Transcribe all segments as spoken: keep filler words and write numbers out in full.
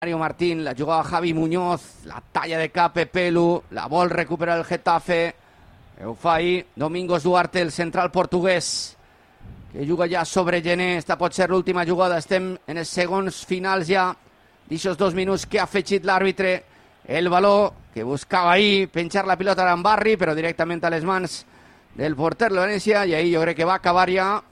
Mario Martín, la jugava Javi Muñoz, la talla de Cape Pelu, la vol recupera el Getafe, ho fa ahir Domingos Duarte, el central portuguès, que juga ja sobre Gené. Esta pot ser l'última jugada, estem en els segons finals ja d'aixòs dos minuts que ha afegit l'àrbitre. El valor que buscava ahir penjar la pilota a Barri, però directament a les mans del porter de València, i ahir jo crec que va acabar ja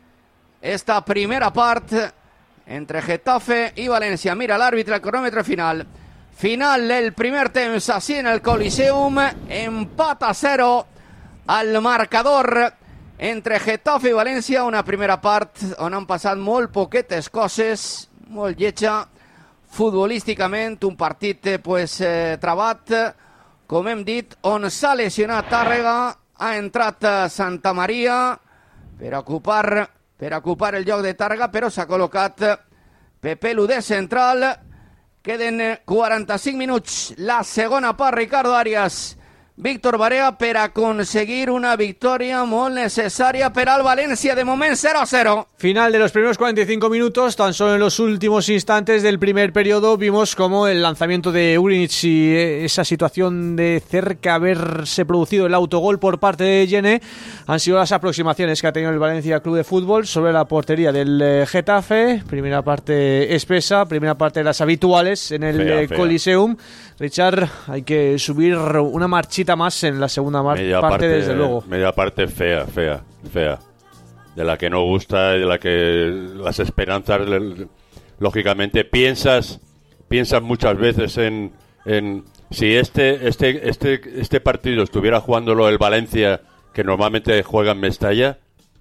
esta primera part entre Getafe y Valencia. Mira l'àrbitre, el cronòmetre final. Final del primer temps, así en el Coliseum. Empat a cero al marcador entre Getafe i València. Una primera part on han passat molt poquetes coses, molt lletja futbolísticament. Un partit pues, eh, trabat, com hem dit, on s'ha lesionat Tàrrega. Ha entrat Santa Maria per ocupar... per ocupar el lloc de Tàrrega, però s'ha col·locat Pepe Lu de central. Queden quaranta-cinc minuts. La segona part, Ricardo Arias, Víctor Barea, per aconseguir una victòria molt necessària per al València. De moment cero a cero. Final de los primeros cuarenta y cinco minutos. Tan solo en los últimos instantes del primer periodo vimos como el lanzamiento de Urinic y esa situación de cerca haberse producido el autogol por parte de Gené han sido las aproximaciones que ha tenido el Valencia Club de Fútbol sobre la portería del Getafe. Primera parte espesa, primera parte de las habituales en el fea, fea. Coliseum. Richard, hay que subir una marchita más en la segunda mar- parte, parte, desde luego. Media parte fea, fea, fea. De la que no gusta, de la que las esperanzas, lógicamente, piensas piensas muchas veces en, en si este, este, este, este partido estuviera jugándolo el Valencia, que normalmente juega en Mestalla,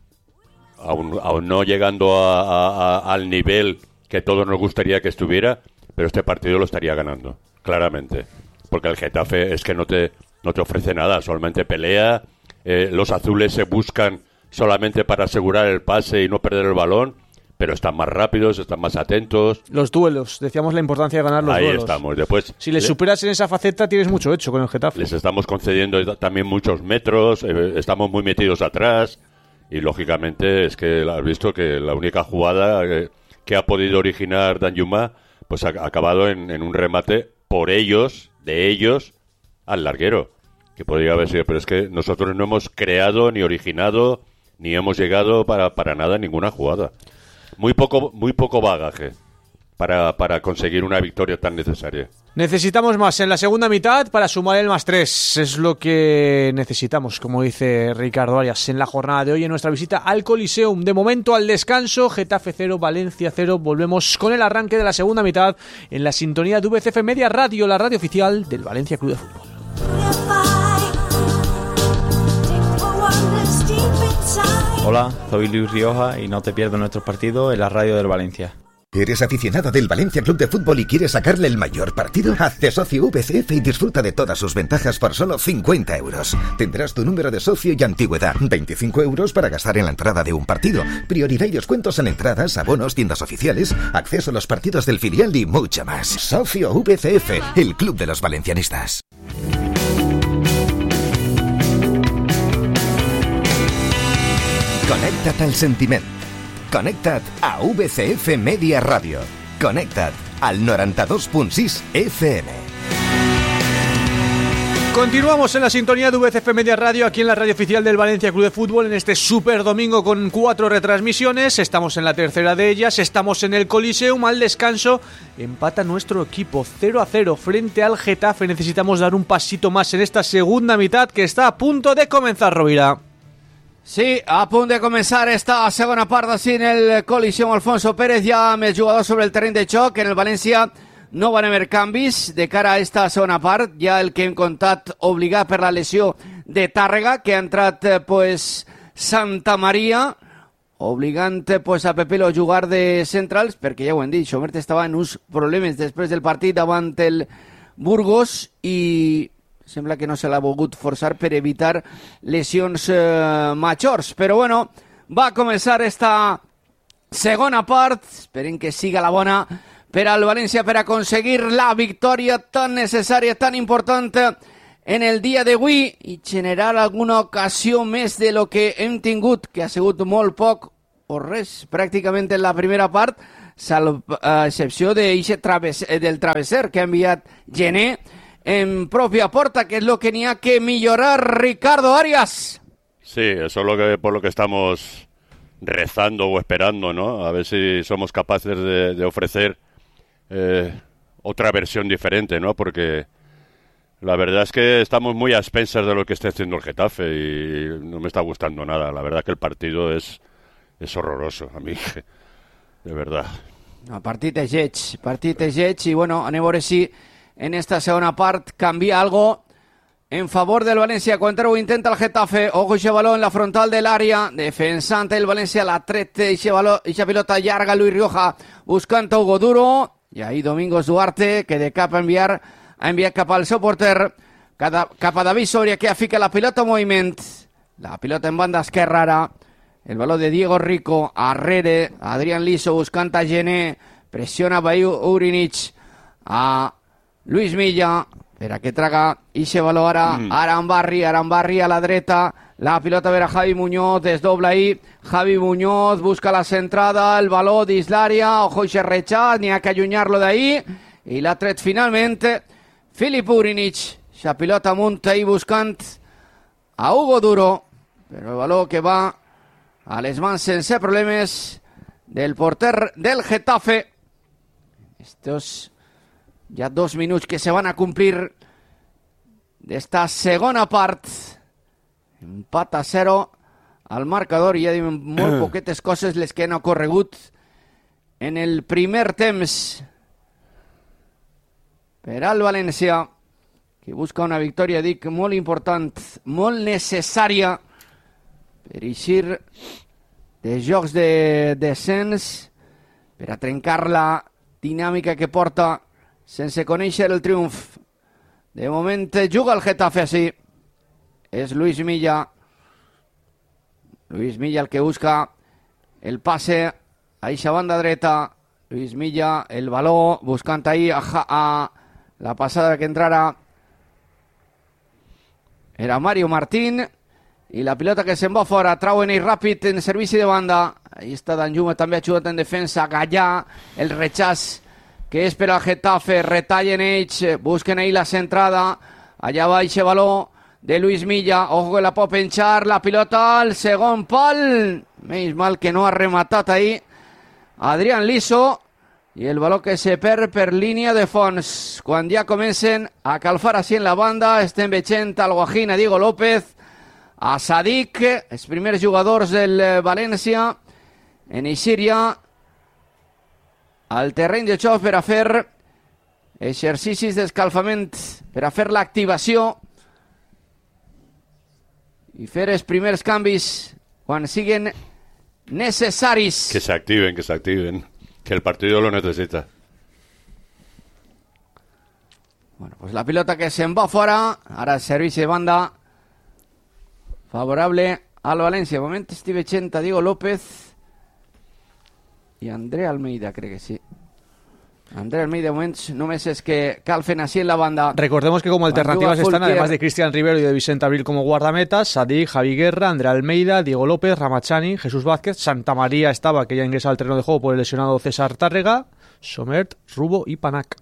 aún, aún no llegando a, a, a, al nivel que todos nos gustaría que estuviera, pero este partido lo estaría ganando, claramente. Porque el Getafe es que no te, no te ofrece nada, solamente pelea, eh, los azules se buscan solamente para asegurar el pase y no perder el balón, pero están más rápidos, están más atentos. Los duelos, decíamos la importancia de ganar los Ahí duelos. Ahí estamos. Después, si les superas en esa faceta, tienes mucho hecho con el Getafe. Les estamos concediendo también muchos metros, eh, estamos muy metidos atrás y lógicamente es que has visto que la única jugada eh, que ha podido originar Danjuma pues ha, ha acabado en, en un remate por ellos, de ellos, al larguero, que podría haber sido, pero es que nosotros no hemos creado ni originado ni hemos llegado para, para nada en ninguna jugada. Muy poco, muy poco bagaje para, para conseguir una victoria tan necesaria. Necesitamos más en la segunda mitad para sumar el más tres. Es lo que necesitamos, como dice Ricardo Arias, en la jornada de hoy en nuestra visita al Coliseum. De momento al descanso, Getafe cero, Valencia cero. Volvemos con el arranque de la segunda mitad en la sintonía de V C F Media Radio, la radio oficial del Valencia Club de Fútbol. Hola, soy Luis Rioja y no te pierdas nuestros partidos en la radio del Valencia. ¿Eres aficionado del Valencia Club de Fútbol y quieres sacarle el mayor partido? Hazte socio V C F y disfruta de todas sus ventajas por solo cincuenta euros. Tendrás tu número de socio y antigüedad. veinticinco euros para gastar en la entrada de un partido. Prioridad y descuentos en entradas, abonos, tiendas oficiales, acceso a los partidos del filial y mucho más. Socio V C F, el club de los valencianistas. Connecta't al sentiment. Connecta't a V C F Media Radio. Connecta't al noranta-dos punt sis F M. Continuamos en la sintonía de V C F Media Radio, aquí en la radio oficial del Valencia Club de Fútbol, en este super domingo con cuatro retransmisiones. Estamos en la tercera de ellas, estamos en el Coliseum. Al descanso empata nuestro equipo cero a cero frente al Getafe. Necesitamos dar un pasito más en esta segunda mitad que está a punto de comenzar, Rovira. Sí, a punt de començar esta segona part d'ací en el Coliseum Alfonso Pérez, ja amb els jugadors sobre el terreny de xoc. En el València no van haver canvis de cara a esta segona part, ja el que hem contat obligat per la lesió de Tàrrega, que ha entrat pues, Santa Maria, obligant pues, a Pepelo a jugar de centrals, perquè ja ho hem dit, Xomert estava en uns problemes després del partit davant el Burgos i sembla que no se l'ha volgut forçar per evitar lesions eh, majors. Però bueno, va començar esta segona part. Esperem que siga la bona per al València per aconseguir la victòria tan necessària, tan important en el dia d'avui i generar alguna ocasió més de lo que hem tingut, que ha sigut molt poc o res, pràcticament en la primera part, salvo, a excepció de traves, del travesser que ha enviat Gené en propia porta, que es lo que n'hi ha que millorar, Ricardo Arias. Sí, eso es lo que, por lo que estamos rezando o esperando, ¿no? A ver si somos capaces de, de ofrecer eh, otra versión diferente, ¿no? Porque la verdad es que estamos muy a expensas de lo que está haciendo el Getafe y no me está gustando nada. La verdad que el partido es, es horroroso, a mí, de verdad. No, partit és lleig, partit és lleig i bueno, anem a veure si en esta segona part canvia algo en favor del Valencia. Cuantero ho intenta el Getafe, ojo ese balón en la frontal del área, defensant el Valencia, la tret ese balón, esa pilota llarga, Luis Rioja buscant a Hugo Duro, i ahí Domingos Duarte, que de cap a enviar, ha enviat cap al seu porter, cap a David Soria, que fica la pilota en moviment, la pilota en banda esquerra ara, el balón de Diego Rico, arrere, Adrián Liso buscant a Gené, pressiona Bayu Urinic, a Luis Milla, per a que traga ixe baló ara, mm. Arambarri, Arambarri a la dreta, la pilota ver a Javi Muñoz, desdobla ahí, Javi Muñoz busca la centrada, el baló dins l'àrea, ojo ixe rechaz, n'hi ha que allunyar-lo d'ahí, i l'ha tret finalment Filip Urinic, ixa pilota amunt ahí buscant a Hugo Duro, però el baló que va a les mans sense problemes del porter del Getafe. Estos ya dos minuts que se van a complir d'esta segona part. Empat a zero al marcador, i ja diuen molt poquetes coses les que han ocorregut en el primer temps per al València, que busca una victòria, dic, molt important, molt necessària per eixir de jocs de descens, per a trencar la dinàmica que porta sense conèixer el triomf. De moment juga el Getafe així. És Luis Milla. Luis Milla el que busca el passe a eixa banda dreta. Luis Milla, el baló, buscant ahí a, a la passada que entrara era Mario Martín, i la pilota que se'n va fora, trauen ell ràpid en servici de banda. Ahí està Danjuma també ajudat en defensa, Gallà, el rechaç que és per al Getafe, retallen ells, busquen ahí la centrada, allà va eixe baló de Luis Milla, ojo que la pot penjar, la pilota al segon pal, menys mal que no ha rematat ahí Adrián Liso, i el baló que se perd per línia de fons. Quan ja comencen a calfar així en la banda, estem veient al Guajín, a Diego López, a Sadik, els primers jugadors del València, en eixir ja al terreny de xoc per a fer exercicis d'escalfament, per a fer l'activació i fer els primers canvis quan siguen necessaris. Que se activen, que se activen, que el partido lo necesita. Bueno, pues la pilota que se'n va fora, ara el servici de banda favorable al València. De moment estic veient a Diego López i André Almeida, crec que sí. André Almeida, de moment només és que calfen així en la banda. Recordemos que como alternativas están, además de Cristian Rivero y de Vicente Abril como guardametas, Sadik, Javi Guerra, André Almeida, Diego López, Ramachani, Jesús Vázquez, Santa María estaba, que ya ingresa al terreno de juego por el lesionado César Tárrega, Somert, Rubo y Panac.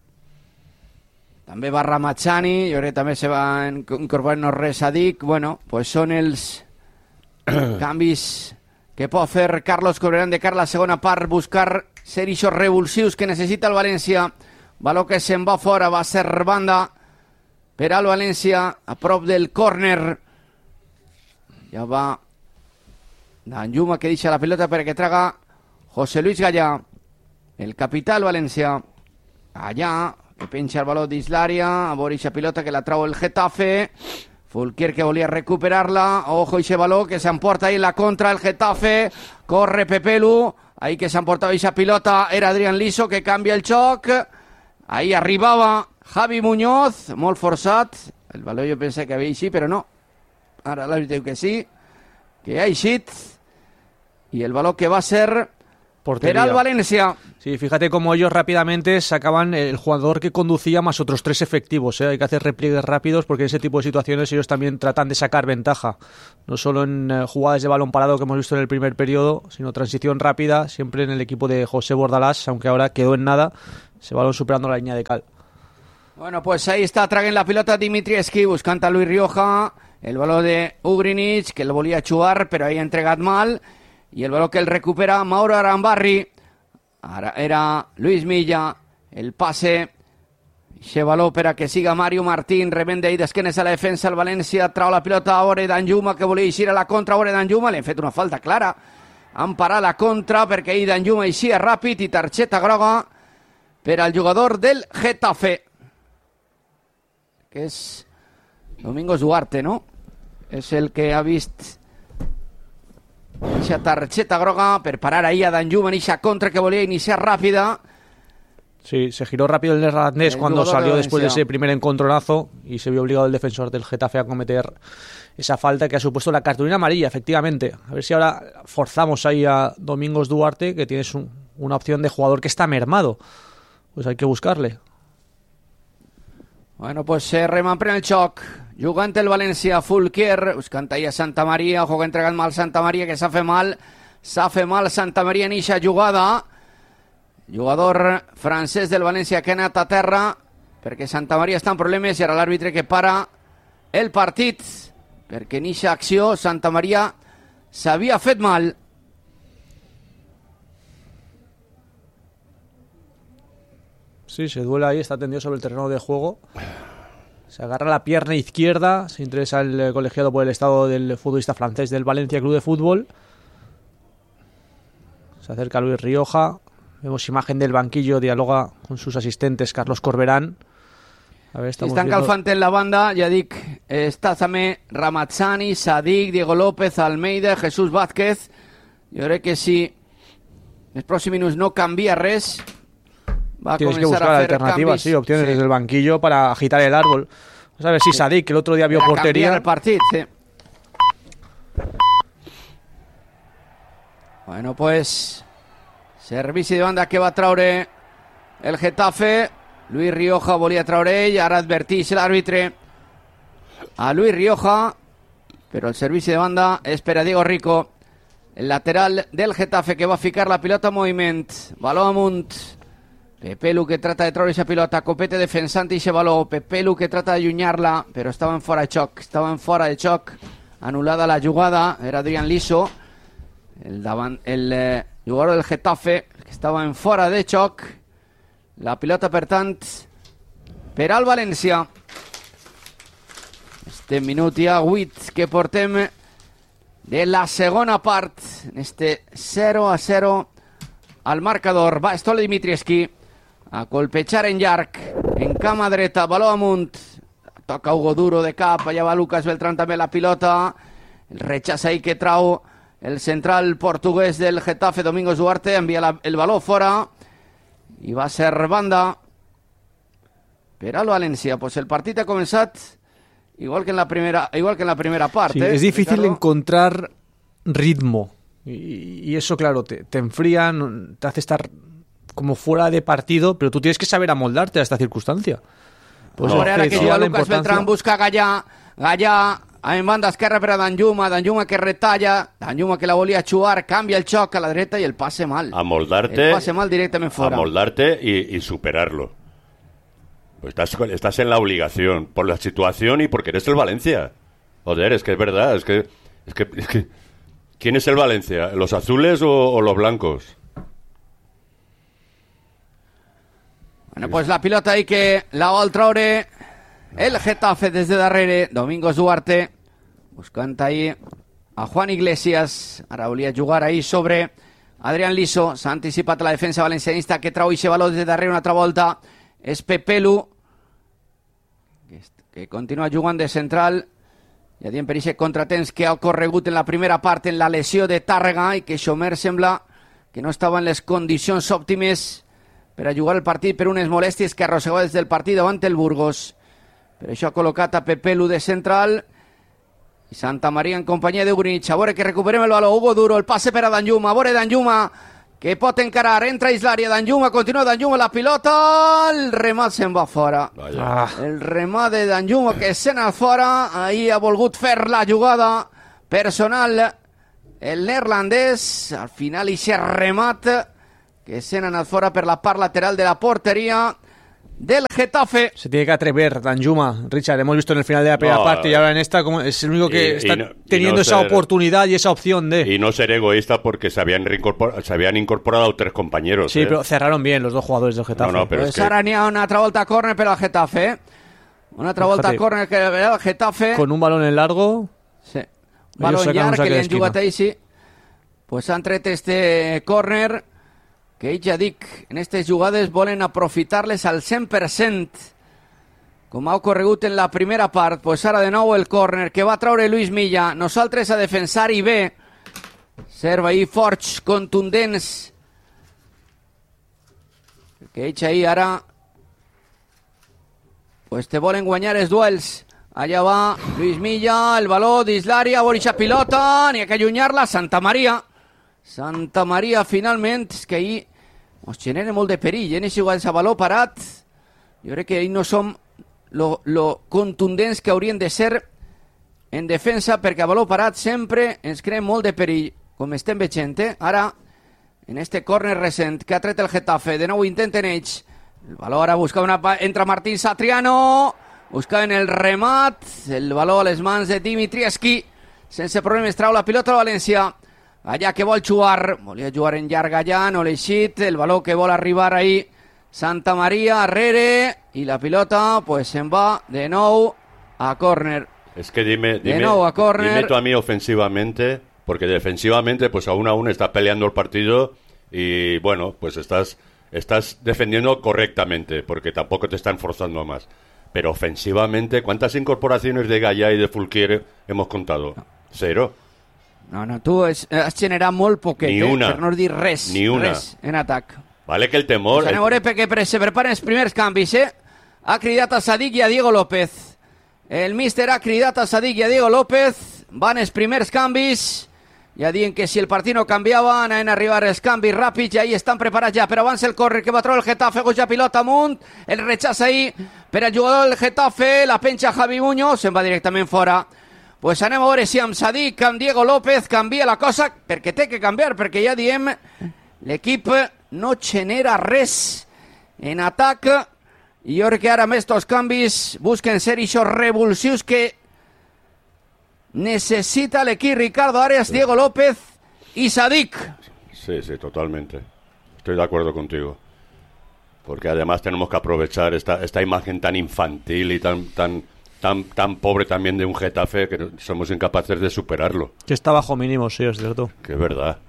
També va Ramachani, jo crec que també se va incorporar no res Sadik. Bueno, pues són els canvis que pot fer Carlos Corberán de cara a la segona part, buscar ser eixos revulsius que necessita el València. Baló que se'n va fora, va ser banda per al València, a prop del córner. Ja va Danjuma, que deixa la pilota per que traga José Luis Gallà, el capità del València. Allà, que penja el baló dins l'àrea, a veure eixa pilota que la trau el Getafe. Fulquier que volia recuperar-la, ojo eixe baló que s'emporta ahí la contra el Getafe, corre Pepelu, ahí que s'emportava eixa pilota era Adrián Liso, que canvia el xoc, ahí arribava Javi Muñoz, molt forçat, el baló jo pensé que havia eixit, però no, ara l'àrbitre diu que sí, que ha eixit, i el baló que va ser portería. Peral Valencia. Sí, fíjate cómo ellos rápidamente sacaban el jugador que conducía más otros tres efectivos, ¿eh? Hay que hacer repliegues rápidos porque en ese tipo de situaciones ellos también tratan de sacar ventaja. No solo en eh, jugadas de balón parado que hemos visto en el primer periodo, sino transición rápida, siempre en el equipo de José Bordalás, aunque ahora quedó en nada, ese balón superando la línea de cal. Bueno, pues ahí está, traguen la pilota Dimitrievski, buscant a Luis Rioja, el balón de Ugrinic, que lo volía a chuar, pero ahí ha entregat mal, y el balón que él recupera Mauro Arambarri. Ara era Luis Milla, el pase, se baló per a que siga Mario Martín, rebende ahí d'esquenes a la defensa, el València trau la pilota a Ore Danjuma, que volia eixir a la contra, Ore Danjuma, li han fet una falta clara, han parat la contra perquè ahí Danjuma eixia ràpid i targeta groga per al jugador del Getafe, que és Domingos Duarte, ¿no? És el que ha vist esa tarjeta groga per parar ahí a Danjuma en esa contra que volía iniciar rápida. Sí, se giró rápido el neerlandés El cuando jugador salió de después de Valencia. ese primer encontronazo y se vio obligado el defensor del Getafe a cometer esa falta que ha supuesto la cartulina amarilla, efectivamente. A ver si ahora forzamos ahí a Domingos Duarte, que tienes un, una opción de jugador que está mermado. Pues hay que buscarle. Bueno, pues se remanprèn el xoc. Jugant el València, Fulquier, buscant ahí a Santa Maria, ojo que ha entregat mal Santa Maria, que s'ha fet mal, s'ha fet mal Santa Maria en eixa jugada. Jugador francès del València que ha anat a terra, perquè Santa Maria està en problemes, i ara l'àrbitre que para el partit, perquè en eixa acció Santa Maria s'havia fet mal. Sí, se duela ahí, está tendido sobre el terreno de juego. Se agarra la pierna izquierda, se interesa el eh, colegiado por el estado del futbolista francés del Valencia Club de Fútbol. Se acerca Luis Rioja. Vemos imagen del banquillo, dialoga con sus asistentes Carlos Corberán. A ver, estamos Estan viendo... calfant en la banda, ja dic, està també Ramazzani, Sadik, Diego López, Almeida, Jesús Vázquez. Jo crec que si els pròxims minuts no canvia res, va a Tienes que comenzar buscar a hacer alternativas, cambios. sí, opciones Sí. desde el banquillo para agitar el árbol. Vamos a ver si Sadik, que el otro día vio Per a portería. canviar el partit, sí. Bueno, pues servici de banda que va traure el Getafe. Luis Rioja volia traure ell, ara adverteix l'àrbitre a Luis Rioja, però el servici de banda és per a Diego Rico, el lateral del Getafe, que va ficar la pilota en moviment. Baló amunt. Pepelu que trata de treure esa pilota, Copete defensant ese baló, Pepelu que trata de allunyar-la, però estaven fora de xoc, estaven fora de xoc, anul·lada la jugada, era Adrián Liso, el, davant, el eh, jugador del Getafe, que estava en fora de xoc. La pilota, per tant, per al València. Este minut ja vuit que portem de la segona part, en este zero a zero al marcador. Va Stole Dimitrievski a colpejar en llarg, en cama dreta, baló amunt, toca Hugo Duro de cap, allà va Lucas Beltrán també la pilota, el rechaç ahí que trau el central portuguès del Getafe, Domingos Duarte, envia la, el baló fora, i va ser banda per al València. Pues el partit ha començat igual que en la primera, igual que en la primera parte. Sí, ¿eh, es difícil Ricardo? encontrar ritmo y, y eso, claro, te, te enfría, te hace estar como fuera de partido, pero tú tienes que saber amoldarte a esta circunstancia. Pues Ahora, ara que especial juga la Lucas importancia. Beltrán, busca Gallà, Gallà en banda esquerra per a Danjuma, Danjuma que retalla, Danjuma que la volia xuar, canvia el xoc a la dreta i el passe mal. Amoldarte, El passe mal directament fora. amoldarte y, y superarlo. Pues estás, estás en la obligación, por la situación y porque eres el Valencia. Joder, es que es verdad, es que, es que, es que ¿quién es el Valencia? ¿Los azules o, o los blancos? Bueno, pues la pilota ahí que la vol traure el Getafe des de darrere, Domingos Duarte, buscant ahí a Juan Iglesias, ara volia jugar ahí sobre Adrián Liso, s'ha anticipat la defensa valencianista que trau ixe baló des de darrere una altra volta, és Pepelu, que, que continua jugant de central, ja diem per ixe contratemps que ha ocorregut en la primera part en la lesió de Tàrrega i que Xomer sembla que no estava en les condicions òptimes per a jugar el partit per unes molèsties que arrossegava des del partit davant el Burgos. Per això ha col·locat a Pepelu de central i Santa Maria en companyia de Ugrinic. A veure que recuperem el baló, Hugo Duro, el passe per a Danjuma, a veure Danjuma, que pot encarar, entra Islària, Danjuma, continua Danjuma, la pilota, el remat se'n va fora. Vaya. El remat de Danjuma que se n'ha fora, ahir ha volgut fer la jugada personal el neerlandès, al final ixe remat que se n'ha anat fora per la part lateral de la portería del Getafe. Se tiene que atrever Danjuma, Richard. Hemos visto en el final de la primera no, parte y ahora en esta como es el único que y, está y no, teniendo y no esa ser, oportunidad y esa opción de... Y no ser egoísta porque se habían, reincorpor, se habían incorporado tres compañeros. Sí, ¿eh? pero cerraron bien los dos jugadores del Getafe. No, no, pero Pues es que... ara n'hi ha una altra volta a córner per al Getafe. Eh? Una altra volta a Fíjate. córner que el Getafe. Con un balón en largo... Sí. Balón sacan un llarg saque que li de han esquina. jugat ahir, sí. Pues han tret este córner que ja dic, en aquestes jugades volen aprofitar-les al cent per cent, com ha ocorregut en la primera part. Pues ara de nou el córner que va traure Luis Milla. Nosaltres a defensar i bé. Serva ahir forts, contundents. Que ells ahir ara pues te volen guanyar els duels. Allà va Luis Milla, el baló d'Islària, Borisha pilota, n'hi ha que allunyar-la, Santa Maria. Santa Maria, finalment, és que ahir ens genera molt de perill, en aquest jugades a baló parat. Jo crec que ahir no som lo, lo contundents que haurien de ser en defensa, perquè a baló parat sempre ens creen molt de perill, com estem veient, eh? Ara, en este córner recent que ha tret el Getafe, de nou intenten ells. El baló ara busca una... entra Martín Satriano, buscaven el remat, el baló a les mans de Dimitrievski, sense problemes trau la pilota al València. Allà que vol jugar, volia jugar en llarg allà, no l'ha eixit, el baló que vol arribar ahí, Santa Maria, arrere, i la pilota pues se'n va de nou a córner. Es que dime, dime, de nou a córner. dime tú a mí ofensivamente, porque defensivamente pues aún aún está peleando el partido y bueno, pues estás, estás defendiendo correctamente, porque tampoco te están forzando más. Pero ofensivamente, ¿cuántas incorporaciones de Gallà y de Fulquier hemos contado? Cero. No, no, tu has, has generat molt poquet, Ni eh? una. Per no dir res, Ni una. res en atac. Vale que el temor... Pues anem a veure perquè pre se preparen els primers canvis, eh? Ha cridat a Sadik i a Diego López. El míster ha cridat a Sadik i a Diego López. Van els primers canvis. Ja diuen que si el partit no canviava, anaven a arribar els canvis ràpids i ahí estan preparats ja. Però abans el córrer que va treure el Getafe, goja pilota amunt. El rechaç ahí per al jugador del Getafe. La penja Javi Muñoz, se'n va directament fora. Pues anem a veure si amb Sadik, amb Diego López canvia la cosa, perquè té que canviar, perquè ja diem, l'equip no genera res en atac, i jo crec que ara amb estos canvis busquen ser ixos revulsius que necesita l'equip. Ricardo Arias, Diego López y Sadik. Sí, sí, totalmente. Estoy de acuerdo contigo. Porque además tenemos que aprovechar esta, esta imagen tan infantil y tan... tan Tan, tan pobre también de un Getafe que somos incapaces de superarlo. Que está bajo mínimo, sí, es cierto. Que es verdad.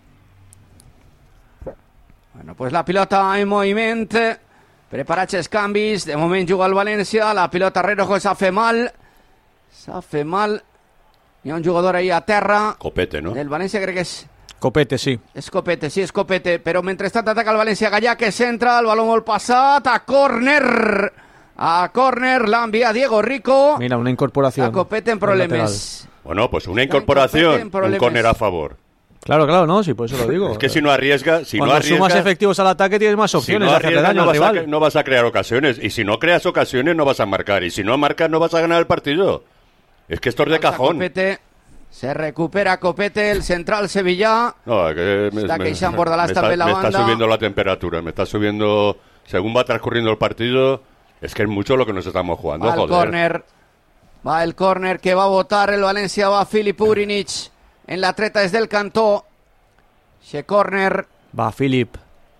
Bueno, pues la pilota en moviment. Preparats els canvis. De moment juga el València. La pilota Rerojo s'ha fet mal. S'ha fet mal. Hi ha un jugador ahí a terra. Copete, ¿no? Del València crec que és... Copete, sí. És Copete, sí, és Copete. Però mentrestant ataca el València. Gallà que centra. El baló molt passat. A córner. A córner la envía Diego Rico. Mira, una incorporación. A Copete en problemas. Bueno, pues una incorporación, un córner a favor. Claro, claro, no, sí, por eso lo digo. Es que si no arriesgas, si Cuando no arriesgas, sumas efectivos al ataque tienes más opciones si no de hacerle arriesgas, daño no al vas, rival. a, no vas a crear ocasiones. Y si no creas ocasiones, no vas a marcar. Y si no marcas, no vas a ganar el partido. Es que esto es de cajón. Copete. Se recupera Copete, el central sevillà. No, que me, Està me- queixant Bordalàs me també está, la me banda. está subiendo la temperatura, me está subiendo... Según va transcurriendo el partido, es que es mucho lo que nos estamos jugando, Va el joder. córner. Va el córner que va a votar el València. Va Filip Urinich en la treta des del cantó. Ese córner. Va, Filip.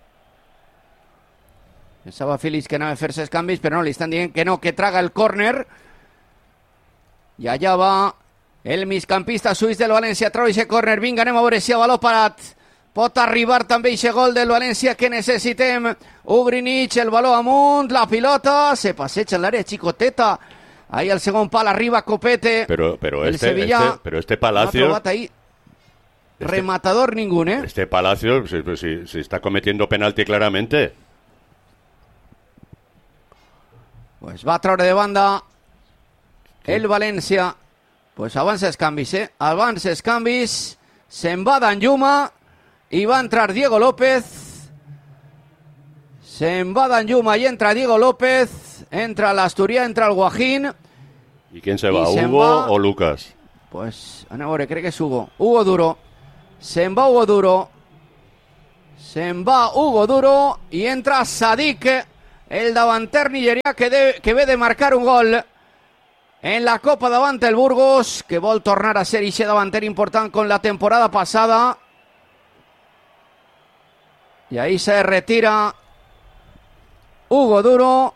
Pensava Filip que anava a fer-se els canvis, però no, li estan dient que no, que traga el córner. I allà va el migcampista suís del València. Trau ese córner. Vinga, anem a veure si a baló parat pot arribar també ese gol del València que necessitem. Ugrinic, el baló amunt, la pilota, se passeja en l'àrea xicoteta. Ahí al segon pal arriba Copete. Pero, pero, el este, Sevilla este, pero este no ha Palacio... trobat ahí rematador ningún, ¿eh? Este Palacio se, se- se está cometiendo penalti claramente. Pues va a traure de banda el València. Pues abans els canvis, eh? Abans els canvis. Se'n va Danjuma y va a entrar Diego López. Se embada en Yuma y entra Diego López. Entra el Asturias, entra el Guajín. ¿Y quién se va, Y se Hugo va- o Lucas? Pues, Anabore, cree que es Hugo. Hugo Duro. Se va Hugo Duro. Se va Hugo Duro y entra Sadik, el davanter nigerià que, de, que ve de marcar un gol en la Copa davant el Burgos, que vol tornar a ser ixe davanter important con la temporada pasada. Y ahí se retira Hugo Duro.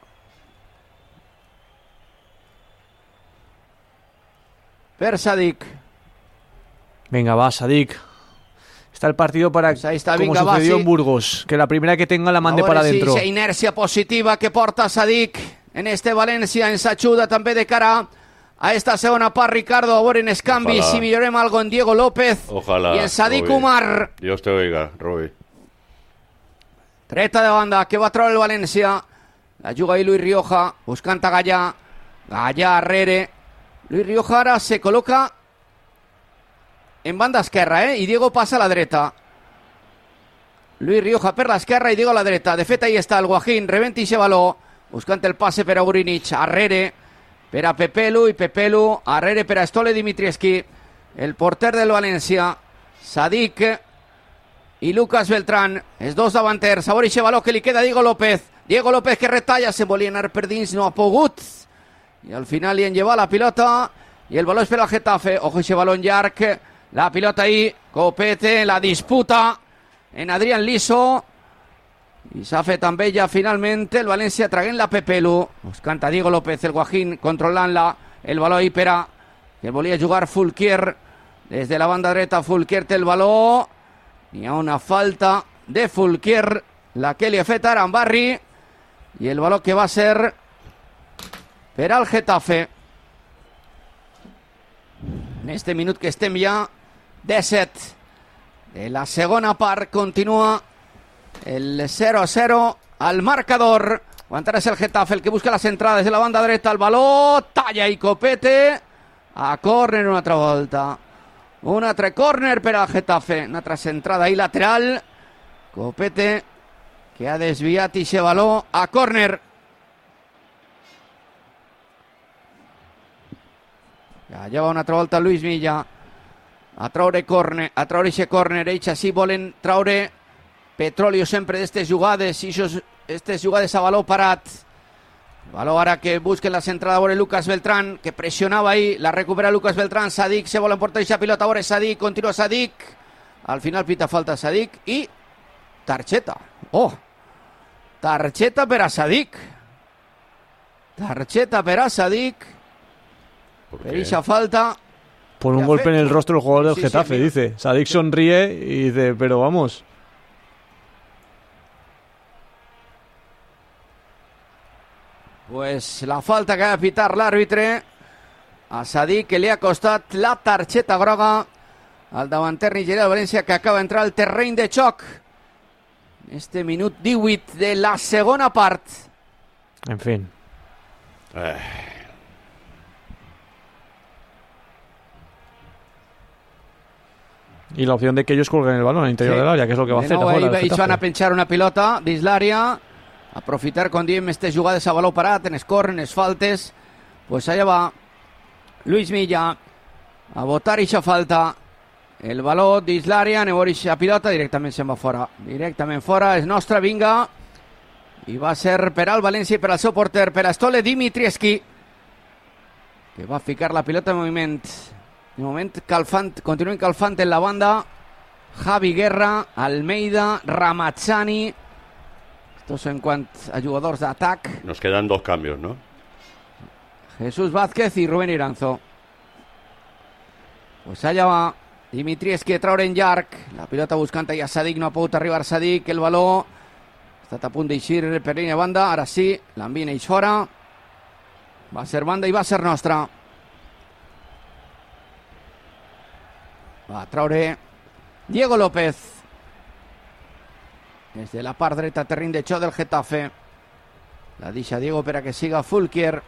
Per Sadik. Venga, va, Sadik. Está el partido para, Pues ahí está, como venga, va, sucedió sí. en Burgos, que la primera que tenga la mande Ahora para sí, adentro. esa inercia positiva que porta Sadik en este València, en s'ajuda també de cara a esta segona part, Ricardo. A veure en els canvis Ojalá. si millorem algo en Diego López Ojalá. y en Sadik Robi. Umar. Dios te oiga, Robi. Treta de banda que va a treure el València. La juga ahí Luis Rioja, buscant a Gallà. Gallà, Arrere. Luis Rioja ara se col·loca en banda esquerra, eh? I Diego passa a la dreta. Luis Rioja per l'esquerra i Diego a la dreta. De fet, ahí està el Guajín, rebenta ixe baló, buscant el passe per a Urinic. Arrere per a Pepelu i Pepelu. Arrere per a Stole Dimitrievski, el porter del València. Sadik i Lucas Beltrán, els dos davanters. A veure ixe baló que li queda a Diego López. Diego López que retalla, se volia anar per dins, no ha pogut. I al final li han llevat la pilota i el baló és per al Getafe. Ojo ixe baló en llarg. La pilota ahí, Copete, la disputa en Adrián Liso. I s'ha fet amb ella finalment el València traient la Pepelu. Buscant a Diego López, el Guajín controlant-la. El baló ahí per a que volia jugar Fulquier. Des de la banda dreta Fulquier té el baló. Hi ha una falta de Fulquier, la que li ha fet ara en Barri. I el baló que va ser per al Getafe. En este minut que estem ja disset de la segona part, continua el cero a cero al marcador. Aguantarà el Getafe, el que busca les entrades de la banda dreta, el baló, talla i Copete a córner una altra volta. Un altre córner per al Getafe, una altra centrada ahí lateral. Copete que ha desviat ixe baló a córner. Ja, ja va una altra volta Luis Milla a traure córner, a traure ixe córner. Ells així volen traure petróleo sempre d'estes jugades, i aquestes jugades a baló parat. Baló ara que busquen la centrada a veure Lucas Beltrán, que pressionava ahí, la recupera Lucas Beltrán. Sadik se vol emportar ixa pilota, a veure Sadik, continua Sadik. Al final pita falta Sadik i targeta. Oh, targeta per a Sadik. Targeta per a Sadik. ¿Por Per qué? ixa falta. Por un Ya golpe fe- en el rostro del jugador del Sí, sí, Getafe, mira. dice. Sadik sonríe y dice, pero vamos. Pues la falta que ha de pitar l'àrbitre a Sadik, que li ha costat la targeta groga al davanter nigerià de València, que acaba d'entrar al terreny de xoc. Este minut divuit de la segona part. En fin. Eh, Y la opción de que ellos colguen el balón al interior Sí. del área, que es lo que va a De hacer nou, ahora ahí el ells van a Getafe. penjar una pilota dins l'àrea, aprofitar, com diem, aquestes jugades a baló parat, en escorren, en les faltes. Pues allà va Luis Milla a votar ixa falta. El baló dins l'àrea, anem a veure ixa pilota, directament se'n va fora. Directament fora, és nostra, vinga. I va ser per al València i per al seu porter, per a Stole Dimitrievski, que va ficar la pilota en moviment. De moment, calfant, continuen calfant en la banda Javi Guerra, Almeida, Ramazzani. Estos en quant a jugadors d'atac. nos quedan dos cambios, ¿no? Jesús Vázquez i Rubén Iranzo. Pues allà va Dimitrievski a traure en llarg. La pilota buscant ahí a Sadik, no ha pogut arribar Sadik. El baló ha estat a punt d'eixir per línia de banda. Ara sí, l'envien ells fora. Va ser banda i va ser nostra. Va a traure Diego López. Des de la part dreta, terreny de xoc del Getafe. La deixa Diego per a que siga Fulquier,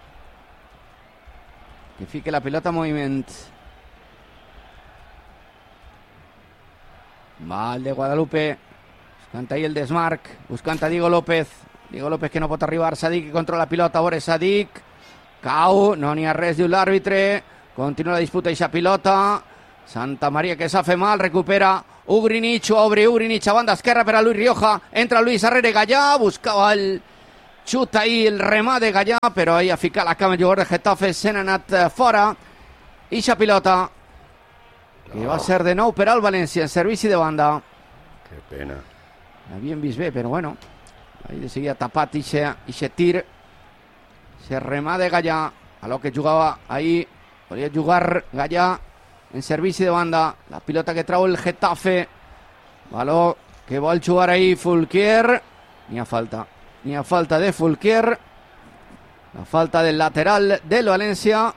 que fique la pilota en moviment. Va el de Guadalupe. Buscant ahí el desmarc. Buscant a Diego López. Diego López que no pot arribar. Sadik que controla la pilota. Vore Sadik. Cau. No n'hi ha res, diu l'àrbitre. Continua la disputa eixa pilota. Santa Maria que s'ha fet mal. Recupera Ugrinic. Obre Ugrinic a banda esquerra per a Luis Rioja. Entra Luis Arrere Gallà. Buscava el xut ahí, el remat de Gallà. Però ahí ha ficat la cama el jugador de Getafe. Se n'ha anat fora. Eixa pilota que va ser de nou per al València en servici de banda. Que pena. L'havien vist bé, però bueno, ahí de seguida tapat ixe tir, se remà de Gallà, a lo que jugava ahí, volia jugar Gallà en servici de banda, la pilota que trau el Getafe, valor que vol jugar ahí Fulquier, n'hi ha falta, n'hi ha falta de Fulquier, la falta del lateral del València.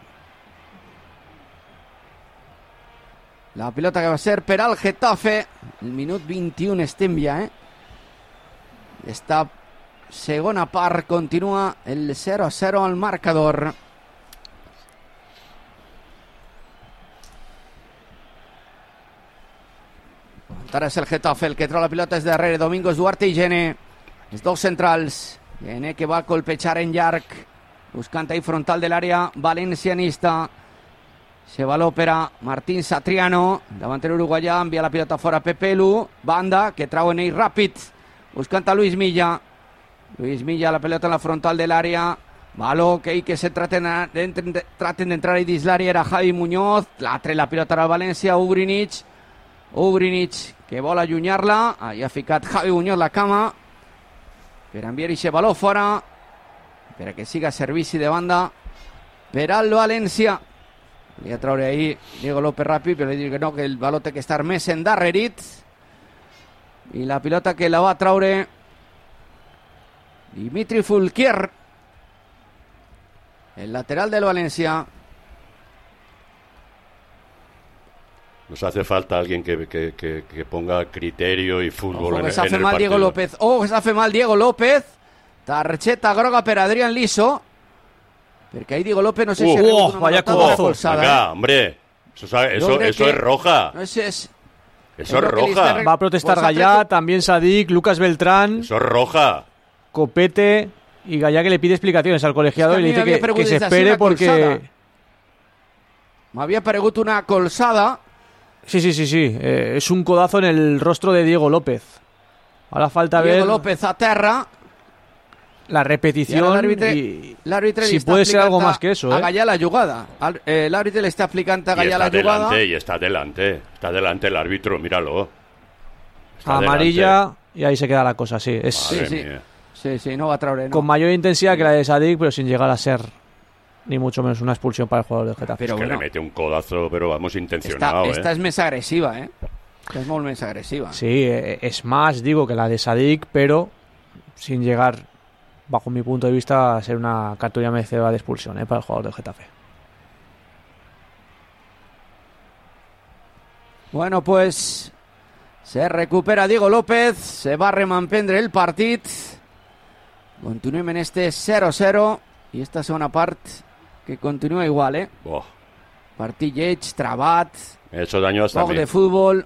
La pilota que va ser per al Getafe. El minut vint-i-u estem ja, eh? Esta segona part continua el zero a zero al marcador. Ara és el Getafe el que trau la pilota des de darrere. Domingos, Duarte i Gene, els dos centrals. Gene que va colpejar en llarg, buscant ahí frontal de l'àrea valencianista. Se va l'òpera Martín Satriano, davantero uruguaià, envia la pilota fora a Pepelu, banda que trauen ell ràpid, buscant a Luis Milla. Luis Milla, la pilota en la frontal de l'àrea, baló que ell que se traten d'entrar i dins l'àrea era Javi Muñoz, l'altre la pilota al València, Ugrinic, Ugrinic que vol allunyar-la, ahí ha ficat Javi Muñoz la cama, per enviar aquest baló fora, per a que siga servici de banda per al València. Volia traure ahí Diego López ràpid, però li dic que no, que el baló té que estar més endarrerit. I la pilota que la va traure Dimitri Fulquier, el lateral del València. Nos hace falta alguien que, que, que, que ponga criterio y fútbol. Ojo, en, que s'ha en fet el mal partido. Diego López. Ojo, que s'ha fet mal Diego López. Targeta groga per Adrián Liso. Perquè ahí Diego López no sé Uh, si ha rebut uh, una vaya manotada o una codazo. colzada. Venga, ¿eh? hombre. Eso, sabe- Yo eso, creo eso que- es roja. No sé, es... Eso es lo que le roja. está- Va a protestar Pues ha Gallá, traído- también Sadik, Lucas Beltrán, Eso es roja. Copete y Gallá que le pide explicaciones al colegiado Es que a y le mí me dice había que, que preguntado se desde así espere una colzada. porque... M'havia aparegut una colzada. Sí, sí, sí, sí. eh, es un codazo en el rostro de Diego López. Ahora falta Diego ver López a terra. la I ara repetición l'àrbitre y l'àrbitre si li està puede ser algo explicant más que eso, a ¿eh? Gallà la jugada. Al- eh, L'àrbitre le està explicant a Y Gallà está la jugada. delante, y está delante. Está delante el árbitro, míralo. Está amarilla delante. y ahí se queda la cosa, sí. Es Sí, Madre sí. mía. Sí, sí, no va a traure, no. con mayor intensidad que la de Sadik, pero sin llegar a ser ni mucho menos una expulsión para el jugador del Getafe. Però Es que bueno, le mete un codazo, pero vamos esta, intencionado, esta ¿eh? és més agressiva, eh? És molt més agressiva. Sí, eh, es más, digo, que la de Sadik, pero sin llegar, bajo mi punto de vista, a ser una cartulina merecedora de expulsión, ¿eh? Para el jugador del Getafe. Bueno, pues se recupera Diego López, se va a remampendre el partit. Continuem en este cero a cero i esta segona part que continua igual, eh? Buah, Partit lleig, trabat, me ha hecho daño hasta a poc mí. de futbol,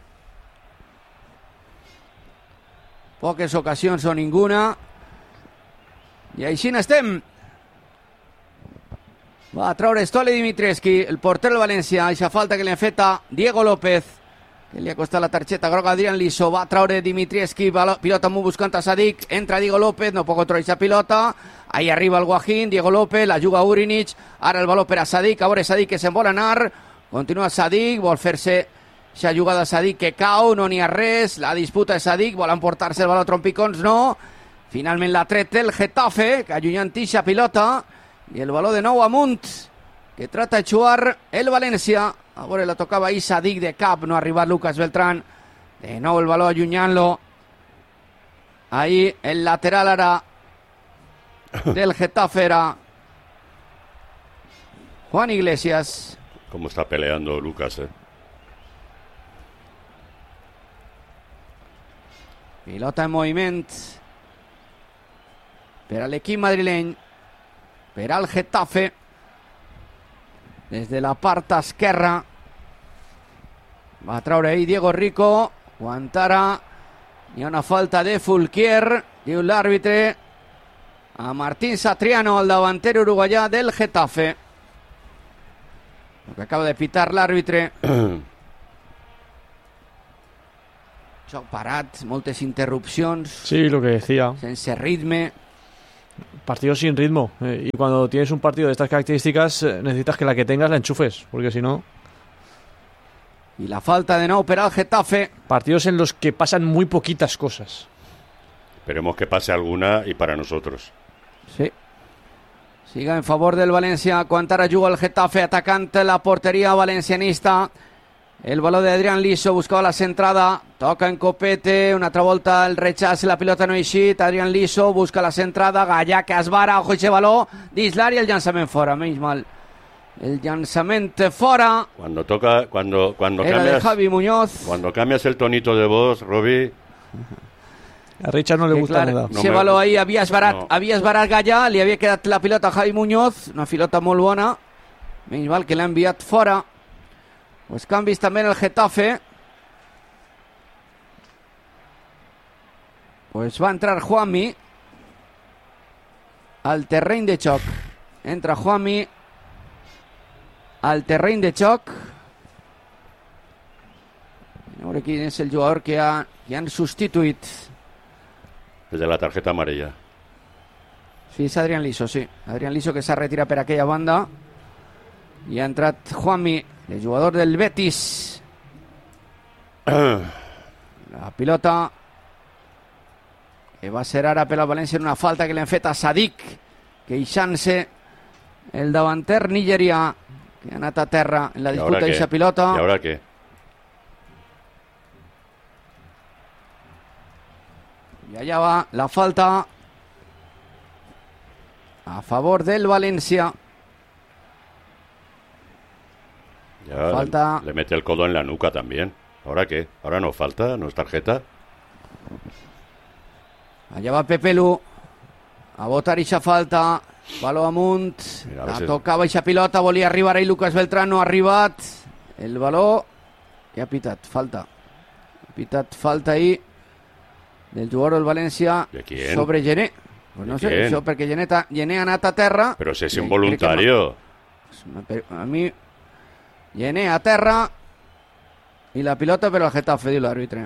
poques ocasions o ninguna, i així n'estem. Va a traure Stole Dimitrievski, el porter del València, eixa falta que li ha fet a Diego López, que li ha costat la targeta groga a Adrián Liso. Va a traure Dimitrievski, balo- pilota molt buscant a Sadik, entra Diego López, no pot controlar eixa pilota, ahí arriba el Guajín, Diego López, la juga Ugrinic, ara el baló per a Sadik, a veure Sadik que se'n vol anar, continua Sadik, vol fer-se eixa jugada a Sadik que cau, no n'hi ha res, la disputa de Sadik, vol emportar-se el baló a trompicons, no, finalment l'ha tret el Getafe, que allunyant eixa pilota, i el baló de nou amunt, que trata de jugar el València. A veure, la tocava ahí Sadik de cap, no ha arribat Lucas Beltrán. De nou el baló allunyant-lo. Ahí el lateral ara del Getafe era Juan Iglesias. Cómo está peleando Lucas, eh. Pilota en moviment per a l'equip madrileny, per al Getafe, des de la part esquerra. Va a traure ahí Diego Rico, Guantara. Hi ha una falta de Fulquier, diu l'àrbitre, a Martín Satriano, el davanter uruguaià del Getafe. Lo que acaba de pitar l'àrbitre. Joc parat, moltes interrupcions. Sí, lo que decía. Sense ritme. Partido sin ritmo. Eh, y cuando tienes un partido de estas características, eh, necesitas que la que tengas la enchufes, porque si no... Y la falta de nou per al Getafe. Partidos en los que pasan muy poquitas cosas. Esperemos que pase alguna y para nosotros. Sí. Siga en favor del València. Quan ara juga el Getafe atacant la porteria valencianista. El balón de Adrián Liso, buscaba la centrada, toca en Copete, una altra volta el rechaç, la pilota no ha eixit, Adrián Liso busca la centrada, Gallà que esvara, ojo ese baló, dins l'àrea, el llançament fora, menys mal. El llançament fora. Cuando toca, cuando, cuando Era cambias, de Javi Muñoz. Cuando cambias el tonito de voz, Robbie. A Richard no le Que gusta clar, nada. ese No me- baló ahí havia esbarat, no. havia esbarat Gallà, li havia quedat la pilota a Javi Muñoz, una pilota molt bona, menys mal que l'ha enviat fora. Pues canvis també en el Getafe. Pues va entrar Juanmi al terreny de xoc. Entra Juanmi al terreny de xoc. A veure quin és el jugador que, ha, que han substituït. Desde la tarjeta amarilla. Sí, és Adrián Liso, sí. Adrián Liso que s'ha retirat per aquella banda. I ha entrat Juanmi, el jugador del Betis. La pilota que va ser ara per al València en una falta que li han fet a Sadik, queixant-se el davanter nigerià, que ha anat a terra en la ¿Y disputa ahora qué? d'aquesta pilota. ¿Y ahora qué? I allà va la falta a favor del València. Ya Falta. Le, le mete el codo en la nuca también. ¿Ahora qué? ¿Ahora no falta? ¿No es tarjeta? Allà va Pepelu a votar eixa falta. Baló amunt. Mira, a La veces- tocava eixa pilota. Volia arribar ahí Lucas Beltrán. No ha arribat. El baló. I ha pitat. Falta. Ha pitat falta ahí del jugador del València ¿De quién? sobre Gené. Pues no ¿De sé, quién? això perquè Gené, ta, Gené ha anat a terra. Pero si es Eh, involuntario. crec que ma- A mi Gené a terra i la pilota per al Getafe, diu l'àrbitre.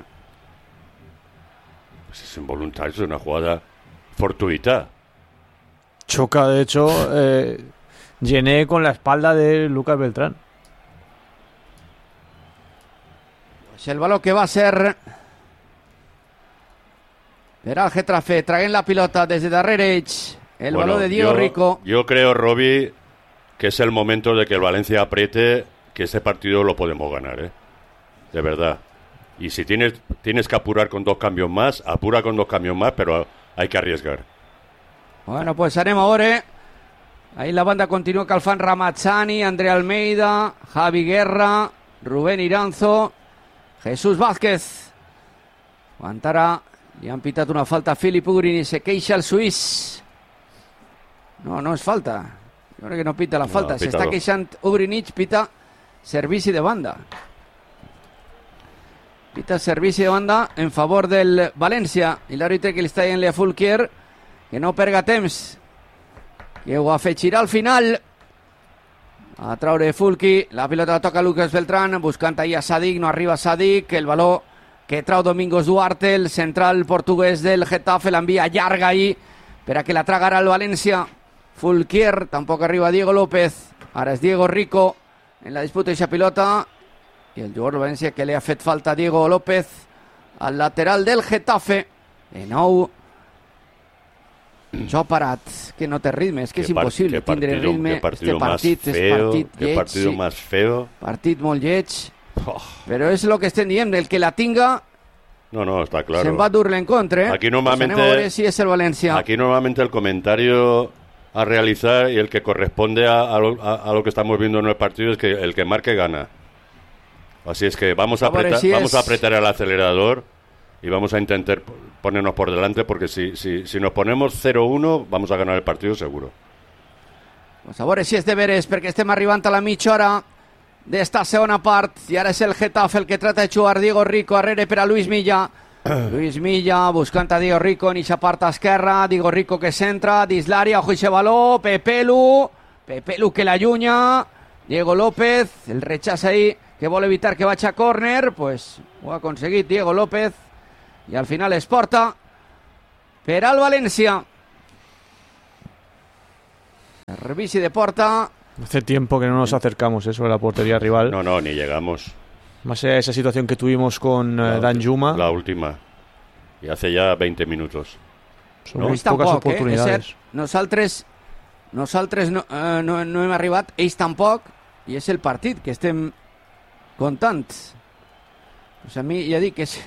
Pues es involuntario, es una jugada fortuita. Choca, de hecho, eh, Gené con la espalda de Lucas Beltrán. Pues el baló que va a ser per al Getafe, traient la pilota des de darrere ells. El Bueno, baló de Diego yo, Rico. Yo creo, Robbie, que es el momento de que el Valencia apriete, que ese partido lo podemos ganar, ¿eh? De verdad. Y si tienes, tienes que apurar con dos cambios más, apura con dos cambios más, pero hay que arriesgar. Bueno, pues anem a veure. Ahí la banda continua calfant Ramazzani, André Almeida, Javi Guerra, Rubén Iranzo, Jesús Vázquez. Guantara, li han pitat una falta a Filip Ugrin i se queixa el suís. No, no és falta. Jo crec que no pita la No, falta. ha Se pitado. està queixant Ugrinich, pita servici de banda. Pita servici de banda en favor del València. I l'àrbitre que li està dient a Fulquier que no perga temps, que ho afegirà al final. A traure Fulqui, la pilota la toca Lucas Beltrán, buscant ahí a Sadik, no arriba Sadik, el baló que trau Domingos Duarte, el central portuguès del Getafe, l'envia llarga ahí per a que la traga ara el València. Fulquier, tampoc arriba Diego López, ara és Diego Rico en la disputa d'aquesta pilota, i el jugador del València que li ha fet falta a Diego López al lateral del Getafe. De nou, jo parat, que no té ritme, és que és Qué par- impossible qué tindre partido- ritme. qué partido Este partit más és feo, partit qué lleig, partido sí. más feo. Partit molt lleig, Oh, però és el que estem dient, el que la tinga no, no, está claro. se'n va dur l'encontre. Aquí normalmente- Pues anem a veure si és el València. Aquí normalmente el comentario a realizar y el que corresponde a, a lo, a- a lo que estamos viendo en el partido es que el que marque gana. Así es que vamos a A ver apretar, si vamos es- a apretar el acelerador y vamos a intentar p- ponernos por delante porque si, si, si nos ponemos cero uno vamos a ganar el partido seguro. Pues a veure si és de veres, perquè estem arribant a la mitja hora d'esta segona part, i ara és el Getafe el que trata de jugar Diego Rico arrere per a Luis Milla. Luis Milla buscant a Diego Rico en eixa part esquerra, Diego Rico que centra dins l'àrea, ojo eixe baló, Pepelu, Pepelu que l'allunya, Diego López, el rechaç ahí que vol evitar que vagi a córner, pues ho ha aconseguit Diego López i al final es porta per al València. El revisi de porta. Hace tiempo que no nos acercamos eso a la portería rival. No, no, ni llegamos. Más allá de esa situación que tuvimos con La eh, Dan Juma. La última. Y hace ya veinte minutos. Son No? muy Ells pocas tampoc, oportunidades. eh? És cert, nosaltres, nosaltres no, eh, no, no hem arribat, ells tampoc, i és el partit que estem contant. Pues a mi ja dic que és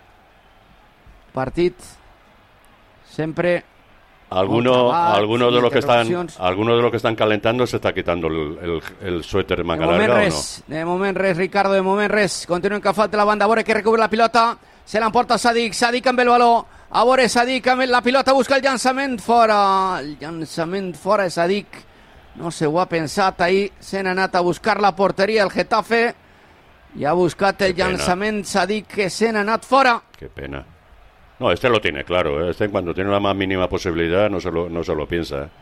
partit sempre... Alguno, Trabajo, alguno de los que están, interrupciones. alguno de los que están calentando se está quitando el, el, el suéter De manga moment larga, ¿o no? res, de moment res, Ricardo, de moment res. Continuen que falta la banda, a veure que recupera la pilota, se l'emporta Sadik, Sadik amb el baló, a veure Sadik amb la pilota, busca el llançament fora, el llançament fora de Sadik, no se ho ha pensat ahir, se n'ha anat a buscar la porteria el Getafe i ha buscat el Que pena. llançament Sadik que se n'ha anat fora. Qué pena. No, este lo tiene claro, ¿eh? Este cuando tiene la más mínima posibilidad no se lo, no se lo piensa, ¿eh?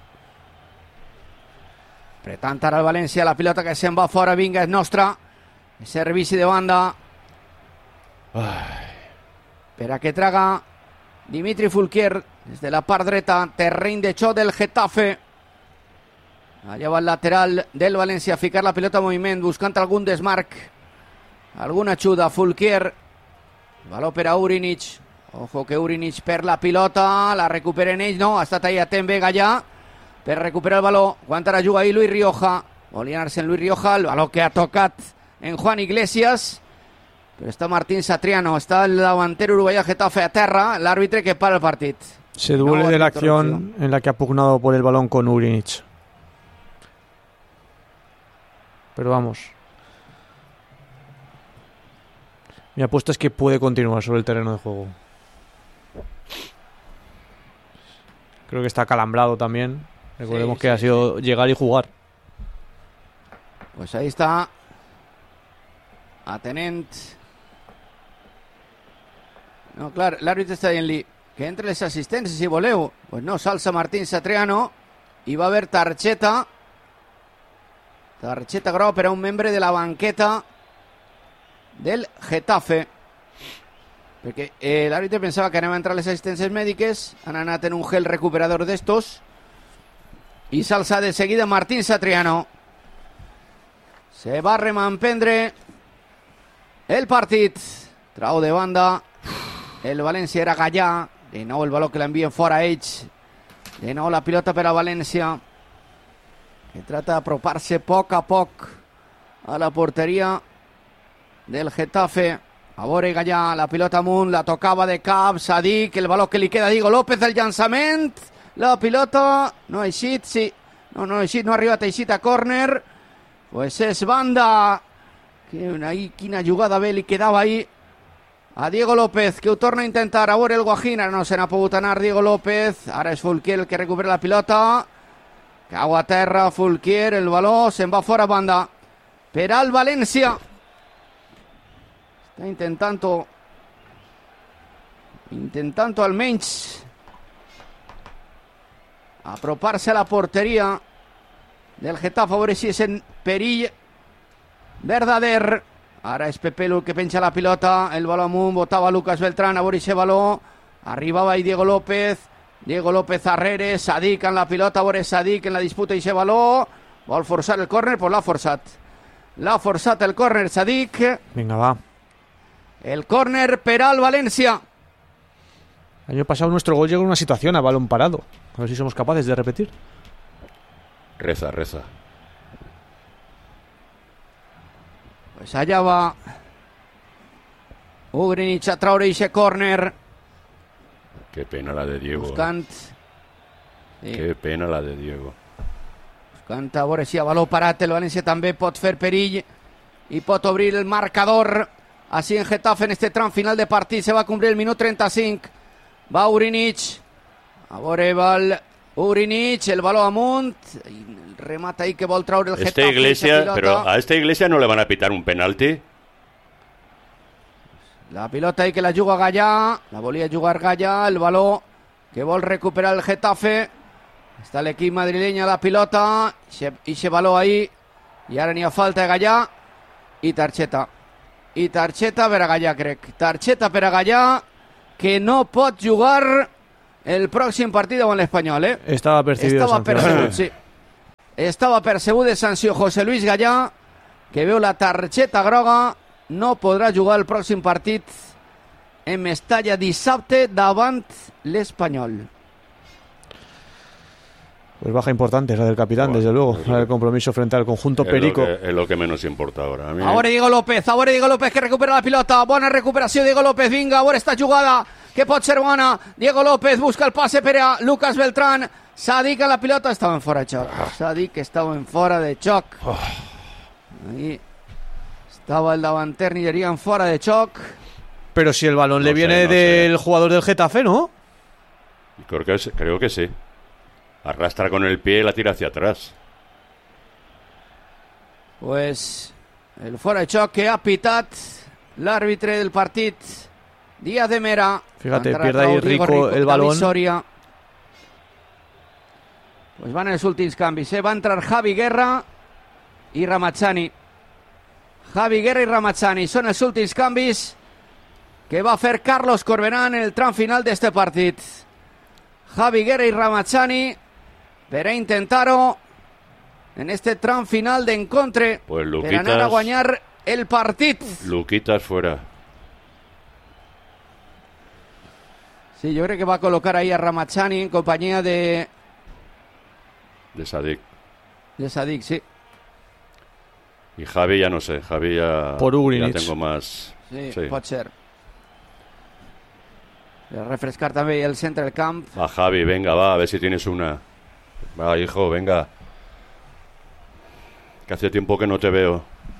Apretant ara el València, la pilota que se'n va fora, vinga, és nostra. Servici de banda. Ai. Per a que traga Dimitri Fulquier des de la part dreta, terreny de xoc del Getafe. Allà va el lateral del València a ficar la pilota en moviment, buscant algun desmarc, alguna ajuda. Fulquier, baló per a Urinic. Ojo que Urinic perd la pilota, la recuperen ells, no, ha estat ahí atent Vega ja per recuperar el baló. Aguanta la juga ahí Luis Rioja, volia anar-se en Luis Rioja, el baló que ha tocat en Juan Iglesias, però està Martín Satriano, està el davantero uruguaià Getafe a terra, l'àrbitre que para el partit. Se duele No, de la interrupción. acción en la que ha pugnado por el balón con Urinic. Pero vamos. Mi apuesta es que puede continuar sobre el terreno de juego. Creo que está calambrado también. Recordemos Sí, que sí, ha sido llegar y jugar. Pues ahí està atenent. No, clar, l'àrbitre està dient-li que entre les assistències si voleu. Pues no, s'alça Martín Satriano i va haver targeta targeta groga per a un membre de la banqueta del Getafe, perquè eh, l'àrbitre pensava que anava a entrar les assistències mèdiques, han anat en un gel recuperador d'estos i s'alça de seguida Martín Satriano. Se va a remampendre el partit. Trau de banda el València, era Gallà, de nou el baló que l'envien fora ells, de nou la pilota per a València, que trata d'apropar-se a poc a poc a la porteria del Getafe. A veure Gallà, la pilota amunt, la tocava de cap, Sadik, el baló que li queda a Diego López, el llançament, la pilota no ha eixit, sí, no, no ha eixit, no ha arribat a eixit a córner, pues és banda, que ahí, quina jugada bé li quedava ahí a Diego López, que ho torna a intentar, a veure el Guajín, ara no se n'ha pogut anar Diego López, ara és Fulquier el que recupera la pilota, cau a terra Fulquier, el baló se'n va fora banda per al València. Está intentando intentando almenys apropar-se a la porteria del Getafe, a veure si és en perill verdader. Ara és Pepelu que penja la pilota, el baló amunt, botava Lucas Beltrán, a veure si baló, arribava ahí Diego López, Diego López arrere, Sadik en la pilota, a veure Sadik en la disputa i ese baló, vol forçar el córner, pues l'ha forçat. L'ha forçat el córner Sadik. Venga, va. El córner per al València. El año pasado nuestro gol llegó en una situación a balón parado. A ver si somos capaces de repetir. Reza, reza. Pues allá va Ugrinic a traure ese córner. Qué pena la de Diego. Buscant, sí, Qué pena la de Diego. buscant a veure si a baló parat el València també pot fer perill i pot obrir el marcador. Així en Getafe, en este tram final de partit, se va a cumplir el minut trenta-cinc. Va Urinic, a veure va el Urinic, el baló amunt, el remata ahí que vol traure el Este Getafe. Iglesia, pero a esta Iglesia no le van a pitar un penalti. La pilota ahí que la juga Gallà, la volia jugar Gallà, el baló que vol recuperar el Getafe. Està l'equip madrileny a la pilota, i se baló ahí, i ara n'hi ha falta de Gallà, i targeta. I targeta per a Gallà, crec. Targeta per a Gallà, que no pot jugar el pròxim partit davant l'Espanyol, eh? Estava percibido Estava percebut, sí. Estava percebut de sanció José Luis Gallà, que veu la targeta groga, no podrà jugar el pròxim partit en Mestalla dissabte davant l'Espanyol. Pues baja importante la del capitán, bueno, desde luego, la del compromiso frente al conjunto es perico. Lo que, es lo que menos importa ahora. A mí... Ahora Diego López, ahora Diego López que recupera la pilota, bona recuperació Diego López, vinga, ahora esta jugada que pot ser bona, Diego López busca el passe per a Lucas Beltrán, s'ha dit que la pilota estava en fora de xoc, s'ha dit que estava en fora de xoc. Oh. Ahí estaba el davanter nigerià en fora de xoc. Pero si el balón no le sé, viene no del sé. jugador del Getafe, ¿no? Creo que, es, creo que sí. Arrastra con el pie y la tira hacia atrás. Pues el fora de xoc que ha pitat l'àrbitre del partit, Díaz de Mera. Fíjate, pierde ahí Rico, Rico el balón. Soria. Pues van els últims canvis, eh? Va entrar Javi Guerra i Ramazzani. Javi Guerra i Ramazzani són els últims canvis que va fer Carlos Corberán en el tram final d'este partit. Javi Guerra i Ramazzani per a intentar-ho en este tram final d'encontre, pues Luquitas, per anar a guanyar el partit. Luquitas fuera. Sí, jo crec que va col·locar ahí a Ramazzani en companyia de... De Sadik. De Sadik, sí. Y Javi ya no sé, Javi ya, Por ya tengo más... Sí, sí, pot ser. Per refrescar també el centre del camp. Va, Javi, venga, va, a ver si tienes una. Va, hijo, venga. Que hace tiempo que no te veo.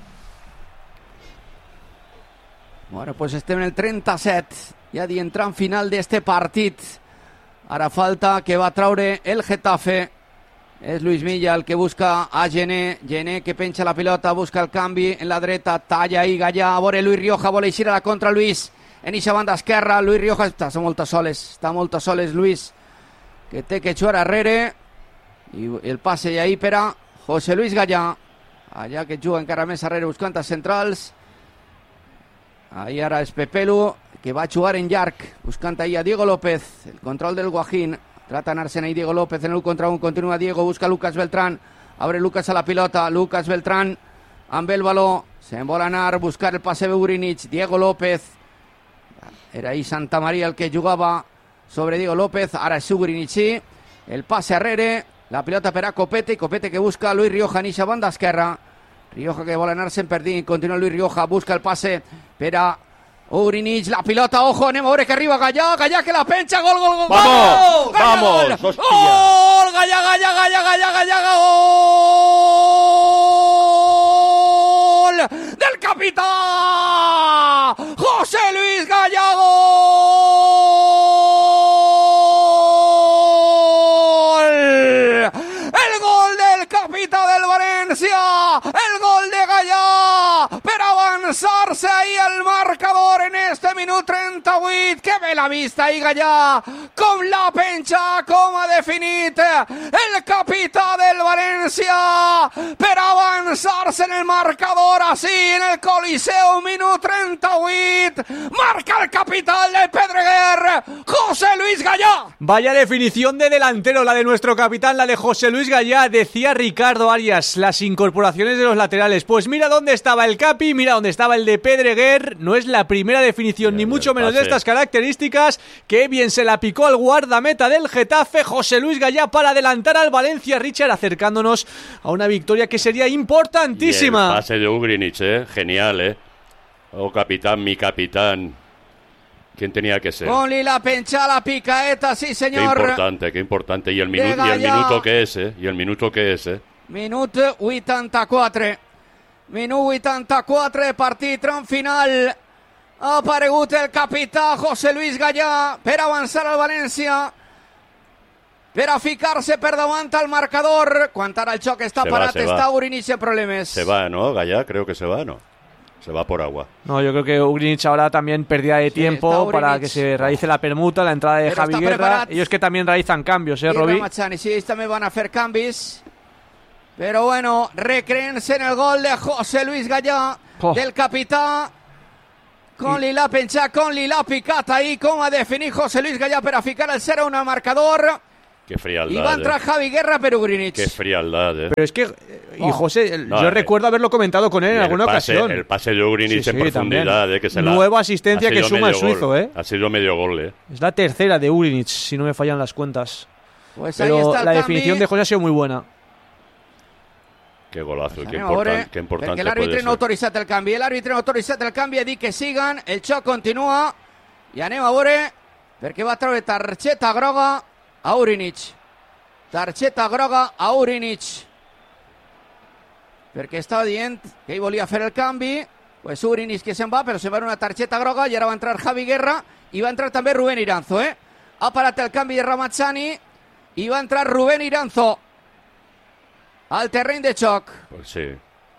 Bueno, pues estem en el trenta-set, ja dient tram final d'este partit. Ara falta que va traure el Getafe. És Luis Milla el que busca a Gené. Gené que penja la pilota, busca el canvi en la dreta, talla ahí Gallà, a veure Luis Rioja, vol eixir a la contra Luis. En eixa banda esquerra, Luis Rioja està molt a soles, està molt a soles Luis, que té que jugar arrere, i el passe ahí per a José Luis Gallà, allà que juga encara més arrere buscant a centrals. Ahí ara és Pepelu, que va jugar en llarg, buscant ahí a Diego López, el control del Guajín, trata d'anar-se'n ahí Diego López en el contra un, continua Diego, busca Lucas Beltrán, abre Lucas a la pilota, Lucas Beltrán amb el baló, se'n vol anar, buscar el passe de Urinic, Diego López, era ahí Santa María el que jugava sobre Diego López, ara és Urinic, sí, el passe arrere, la pilota per a Copete, Copete que busca Luis Rioja en eixa banda esquerra, Rioja que vol anar-se'n perdint, continua Luis Rioja, busca el passe per a Urinic, la pilota, ojo, anem a veure que arriba Gallà, Gallà que la penja, gol, gol, gol, ¡Vamos! gol, ¡Vamos! gol, ¡Hostia! gol, Gallà, Gallà, Gallà, Gallà, Gallà, gol del capitán José Luis Gallà, gol, el gol del capitán del Valencia, el gol de Gallà per avançar-se ahí al marcador en este minut trenta-vuit. Que bé la vista ahí Gallà, com la penja, com ha definit el capità del València per avançar-se en el marcador así en el Coliseu, minut trenta-vuit, marca el capitán del Pedreguer, José Luis Gallà. Vaya definición de delantero la de nuestro capitán, la de José Luis Gallà. Decía Ricardo Arias, las incorporaciones de los laterales, pues mira dónde estaba el Capi, mira dónde estaba el de Pedreguer. No es la primera definición, el, ni mucho menos pase. de estas características. Que bien se la picó al guardameta del Getafe, José Luis Gallà, para adelantar al Valencia, Richard, acercándonos a una victoria que sería importantísima. Y el pase de Ugrinic, eh, genial, eh. Oh, capitán, mi capitán. ¿Quién tenía que ser? Ponle la pencha, la picaeta, sí Qué señor. importante, qué importante. Y el, minu De y el Gallà. minuto que es, eh. Y el minuto que es, eh. Minut vuitanta-quatre. Minut vuitanta-quatre de partit, tram final. Ha aparegut el capità José Luis Gallà per avançar al València, per a ficar-se per davant al marcador. Quan ara el xoc està Se va, parat, se està va. Ugrinic en problemes. Se va, ¿no? Gallá, creo que se va, ¿no? Se va por agua. No, yo creo que Ugrinic ahora también pérdida de Sí, tiempo está Ugrinic. para que se realice la permuta, la entrada de Pero Javi está Guerra. preparat. Ellos que también realizan cambios, ¿eh, I Robi? Ramazani, sí, ells també van a fer canvis. Però bueno, recreen-se en el gol de José Luis Gallà, Oh. del capità. Con Lilà penjat, con Lilà picat ahí, com ha definit José Luis Gallà per a ficar el cero uno al marcador. Qué frialdad. I va entrar eh. Javi Guerra per Ugrinic. Qué frialdad, ¿eh? Pero es que, eh, y Oh. José, el- No, yo eh, recuerdo haberlo comentado con él en Y el alguna pase- ocasión. El pase de Ugrinic Sí, en sí, profundidad, también. eh, que se la, Nueva asistencia ha que sido suma el medio gol. suizo, ¿eh? Ha sido medio gol, ¿eh? Es la tercera de Ugrinic, si no me fallan las cuentas. Pues ahí Pero está el la canvi. definición de José ha sido muy buena. Qué golazo, qué, Anem a veure, important, qué importante perquè puede l'àrbitre ser. no ha autoritzat el canvi. L'àrbitre no ha autoritzat el canvi, ha dit que siguen, el xoc continua, i anem a veure, perquè va treure targeta groga a Ugrinic. Targeta groga a Ugrinic. Perquè estava dient que ell volia fer el canvi, pues Ugrinic que se'n va, però se'n va una targeta groga, i ara va entrar Javi Guerra, i va entrar també Rubén Iranzo, eh? Ha parat el canvi de Ramazzani, i va entrar Rubén Iranzo al terreny de xoc. Pues sí.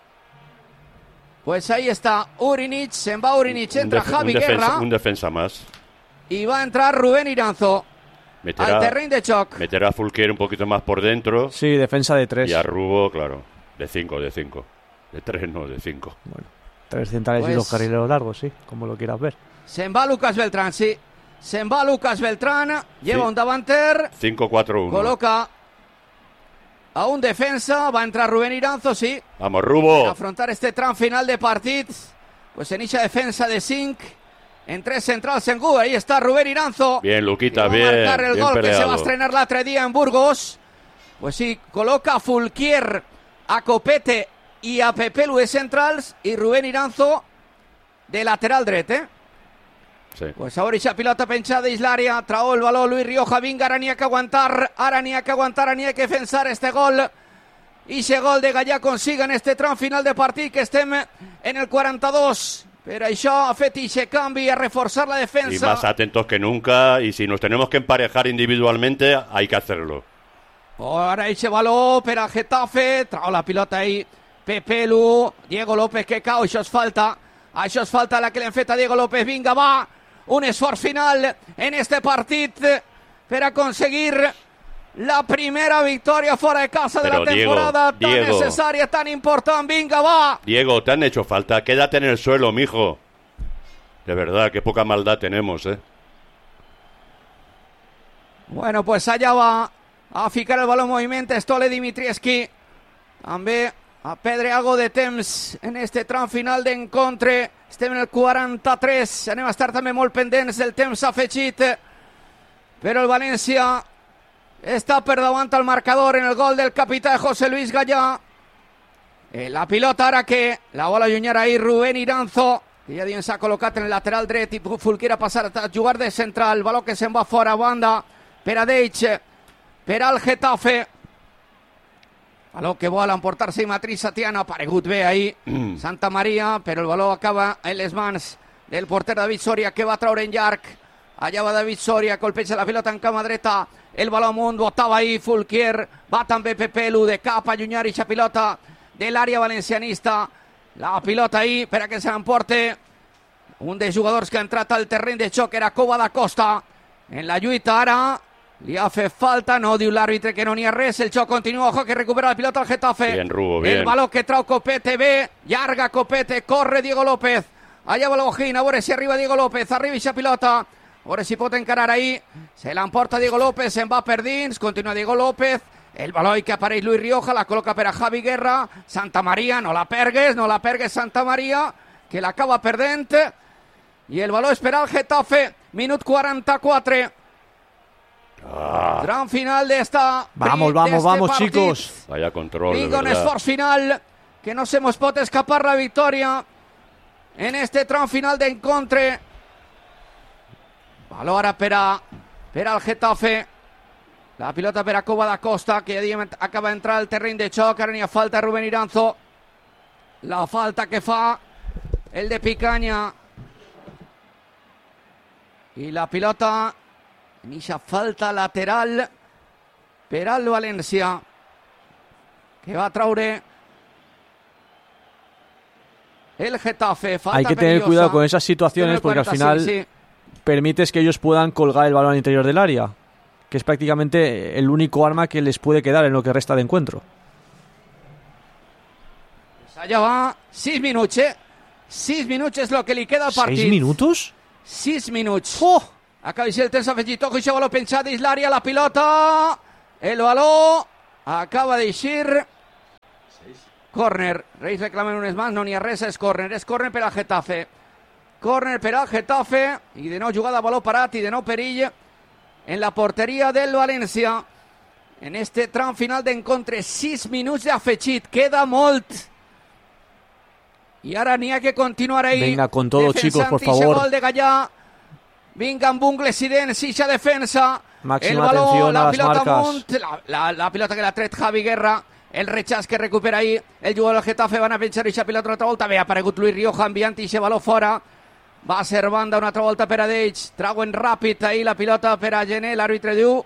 Pues ahí está Ugrinic, se'n va Ugrinic, entra un, def- Javi un defensa, Guerra un defensa más. y va a entrar Rubén Iranzo Meterá, al terreno de choc. meterá a Fulquier un poquito más por dentro. Sí, defensa de tres. Y a Rubo, claro, de cinco, de cinco. De tres, no, de cinco. Tres centrales Pues- y dos carrileros largos, sí, como lo quieras ver. Se'n va Lucas Beltrán, sí. Se'n va Lucas Beltrán, lleva Sí. un davanter, cinco cuatro uno. coloca a un defensa, va a entrar Rubén Iranzo, sí, Vamos, a Rubo. afrontar este tram final de partit. Pues en esa defensa de cinc, en tres centrals en Gu, ahí está Rubén Iranzo. Bien, que Luquita, va a bien. marcar el bien gol que se va a peleado. estrenar l'altre dia en Burgos. Pues sí, coloca a Fulquier, a Copete y a Pepelu de centrals y Rubén Iranzo de lateral dret, eh? Sí. Pues ahora esa pilota penjada dins l'àrea, trau el baló Luis Rioja, vinga, ara n'hi ha que aguantar, ara n'hi ha que aguantar, ara n'hi ha que defensar este gol. I ese gol de Gallà consiga en este tram final de partit, que estem en el quaranta-dos. Per això ha fet ixe canvi a reforçar la Y defensa. más atentos que nunca. Y si nos tenemos que emparejar individualmente, hay que hacerlo. Ahora ese baló per al Getafe, trau la pilota ahí Pepelu, Diego López que cau, això és falta, això és falta la que l'hem fet a Diego López, vinga va, un esforç final en este partit per aconseguir la primera victòria fora de casa de Pero, la temporada, Diego, tan Diego. necessària, tan important, vinga va. Diego, te han hecho falta. Quédate en el suelo, mijo. De verdad, qué poca maldad tenemos, ¿eh? Bueno, pues allà va a ficar el baló en moviment Stole Dimitrievski. També a perdre algo de temps en este tram final d'encontre. Estem en el quaranta-tres. Anem a estar també molt pendents del temps afegit. Però el València està per davant al marcador en el gol del capità José Luis Gallà. Eh, la pilota ara que la vol allunyar ahir Rubén Iranzo, que ja dient s'ha col·locat en el lateral dret i Fulquier a passar a jugar de central. Baló que se'n va fora a banda per a Deitch, per al Getafe. Baló que vol emportar-se i Matriz Satiano, ha aparegut bé ahí Santa Maria, però el baló acaba en les mans del porter David Soria, que va traure en llarg. Allà va David Soria, colpeja la pilota en cama dreta, el baló amunt, botava ahí Fulquier, va també Pepelu de cap a allunyar ixa pilota de l'àrea valencianista. La pilota ahí per a que se l'emporte un dels jugadors que ha entrat al terreny de xoc, era Cova da Costa. En la lluita ara li ha fet falta, no diu l'àrbitre que no n'hi ha res, el xoc continua, ojo que recupera la pilota al Getafe. Bien, Rubo, bien. El baló que trau Copete, bé, llarga Copete, corre Diego López, allà va l'Ojín, a veure si arriba Diego López, arriba ixa pilota, a veure si pot encarar ahí, se l'emporta Diego López, se'n va per dins, continua Diego López, el baló que apareix Luis Rioja, la col·loca per a Javi Guerra, Santa Maria, no la pergues, no la pergues Santa Maria, que l'acaba perdent, i el baló és per al Getafe, minut quaranta-quatre. Ah, Gran final de esta Vamos, de vamos, este vamos, partit. chicos. vaya control, de Vinga, un verdad. esforç final que no se mos pot escapar la victòria en este tram final d'encontre. Baló ara per a per al Getafe. La pilota per a Cova da Costa, que ja diem acaba d'entrar al terreny de xoc. Ara n'hi ha falta Rubén Iranzo. La falta que fa el de Picaña. I la pilota en ixa falta lateral per al València, que va a traure el Getafe. Falta Hay que tener perillosa. cuidado con esas situaciones porque al final sí, sí. permites que ellos puedan colgar el balón al interior del área, que es prácticamente el único arma que les puede quedar en lo que resta de encuentro. Pues allá va, sis minuts, eh? sis minuts és el que li queda al partit. ¿Seis minutos? sis minuts. Oh! Acaba de ser el temps afegit. Toco i això baló penjat dins l'àrea, la pilota. El baló acaba d'eixir. Córner. Reis reclamen un más, no n'hi ha res, és córner. És córner per al Getafe. Córner per al Getafe. I de nou jugada a baló parat i de nou perill en la porteria del València. En este tram final d'encontre, sis minuts d'afegit. Queda molt. I ara n'hi ha que continuar ahí. Venga con todo, chicos, por favor. Defensant gol de Gallà. Vinga amb ungles i dents, ixa defensa. Máxima el baló, atención la a las pilota marcas. amunt, la, la, la pilota que l'ha tret Javi Guerra, el rechaç que recupera ahí el jugador del Getafe, van a penjar ixa pilota una altra volta, bé, ha aparegut Luis Rioja enviant ixe baló fora, va a ser banda una altra volta per a d'ells, trauen ràpid ahí la pilota per a Gené, l'àrbitre diu,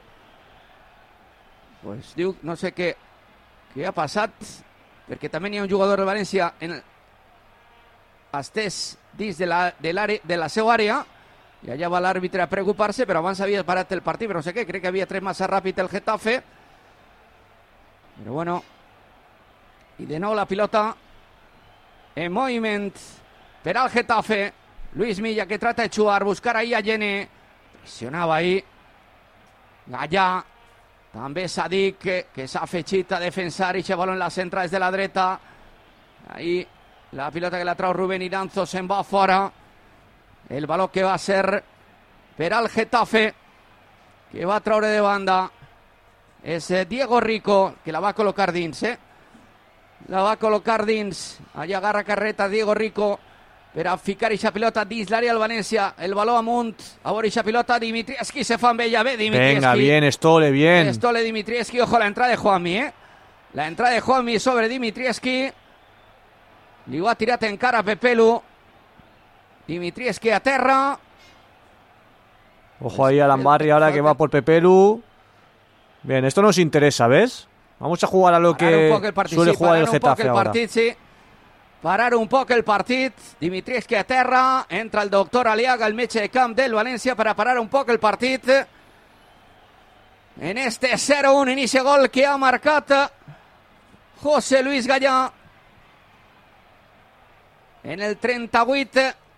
pues diu, no sé què, què ha passat, perquè també hi ha un jugador del València en el, estès dins de la, de, de la seva àrea, i allà va l'àrbitre a preocupar-se, però abans havia parat el partit, però no sé què, crec que havia tret massa ràpid el Getafe, però bueno, i de nou la pilota en moviment per al Getafe, Luis Milla que trata de xuar, buscar ahí a Gené, pressionava ahí Gallà, també Sadik que, que s'ha afegit a defensar i baló en la centra des de la dreta, ahí la pilota que la trau Rubén Iranzo se'n va fora. El baló que va a ser per al Getafe, que va a traure de banda. És Diego Rico, que la va a col·locar dins, eh? La va a col·locar dins. Allà agarra carreta Diego Rico per a ficar ixa pilota dins l'àrea del València. El baló amunt. A veure ixa pilota. Dimitrievski se fa amb ella bé. Dimitrievski. Venga, bien, Stole, bien. Stole, Dimitrievski. Ojo, la entrada de Juanmi, eh? La entrada de Juanmi sobre Dimitrievski. Li ho ha tirat en cara a Pepelu. Dimitrievski a terra. Ojo ahí a Lambarri ahora que va por Pepelu. Bien, esto nos interesa, ¿ves? Vamos a jugar a lo que partit, suele sí, jugar el un Getafe el ahora. Partit, sí. Parar un poc el partit. Dimitrievski a terra. Entra el doctor Aliaga, el metge de camp del València, para parar un poc el partit. En este cero uno, inicia gol que ha marcat José Luis Gallà. En el trenta-vuit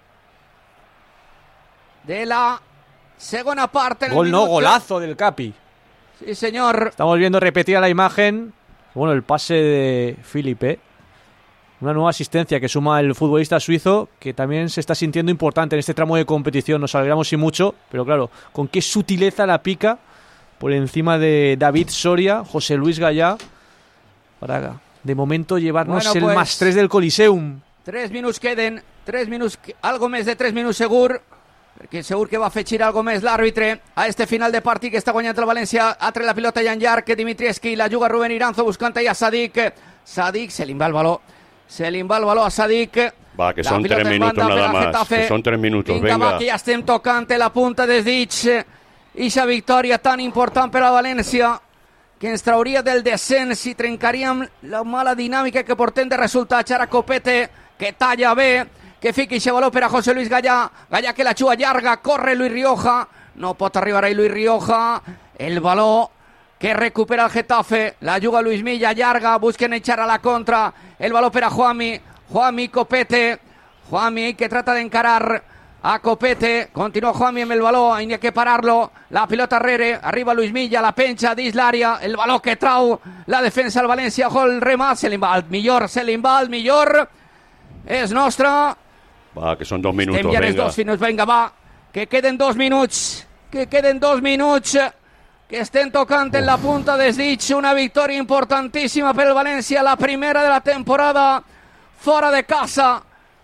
de la segona part. Gol no, golazo del Capi. Sí, señor. Estamos viendo repetida la imagen. Bueno, el pase de Felipe. Una nueva asistencia que suma el futbolista suizo, que también se está sintiendo importante en este tramo de competición. Nos alegramos y mucho, pero claro, con qué sutileza la pica por encima de David Soria, José Luis Gallà, para de momento llevarnos bueno, el pues, más tres del Coliseum. Tres minuts queden, tres minuts, algo més de tres minuts segur, perquè segur que va afegir algo més l'àrbitre a este final de partit que està guanyant el València. Ha tret la pilota Jan Llarg, Dimitrievski, la juga Rubén Iranzo buscant allà Sadik. Sadik, se li va el baló, se li va el baló a Sadik. Va, que son tres minutos nada más, que son tres minutos, vinga. Vinga, va, que ja estem tocant la punta des dits. Ixa victòria tan important per a València, que ens trauria del descens i trencaríem la mala dinàmica que portem de resultats. Ara Copete, que talla bé, que fiqui ixe baló per a José Luis Gallà. Gallà que la xua llarga, corre Luis Rioja, no pot arribar ahí Luis Rioja. El baló que recupera el Getafe, la juga Luis Milla, llarga, busquen echar a la contra. El baló per a Juanmi, Juanmi, Copete, Juanmi que trata de encarar a Copete, continua Juanmi amb el baló, hay que pararlo, la pilota arrere, arriba Luis Milla, la penja dins l'àrea, el baló que trau la defensa del València, gol remat, se li va el millor, se li va el millor, és nostre. Va, que són dos minuts, venga. Dos minuts, venga, va, que queden dos minuts, que queden dos minuts, que estem tocant en la punta des dits, una victòria importantíssima per el València, la primera de la temporada, fora de casa.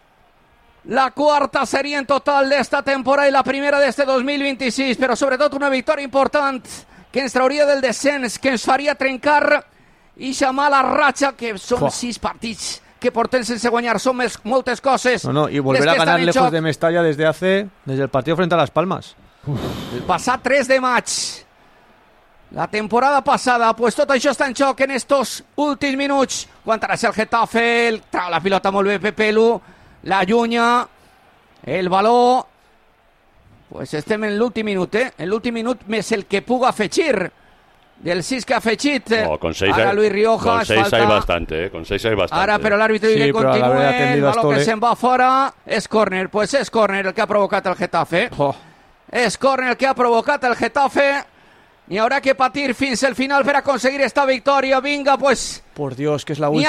La cuarta sería en total de esta temporada y la primera de este dos mil vint-i-sis, però sobretot una victòria important que ens trauria del descens, que ens faria trencar ixa mala ratxa, que són oh. sis partits que portem sense guanyar, són més, moltes coses. No, no, y volver a ganar lejos de Mestalla desde hace, desde el partido frente a Las Palmas. Uf. El passat tres de maig. la temporada passada. Pues tot això està en joc en estos últims minuts. Aguantarà el Getafe, el trau la pilota molt bé Pepelu, la llunya, el baló. Pues estem en l'últim minut, eh? En l'últim minut més el que puga afegir. Del sis que ha afegit. No, con seis Ara hay, Luis Rioja. Con seis falta. hay bastante, eh? Con seis hay bastante. Ara, però l'àrbitre diu sí, que continue. El baló Astole. que se'n va fora. És córner. Pues és córner el que ha provocat el Getafe. Oh. És córner el que ha provocat el Getafe. I haurà que patir fins al final per aconseguir esta victòria. Vinga, pues... Por Dios, que es la N'hi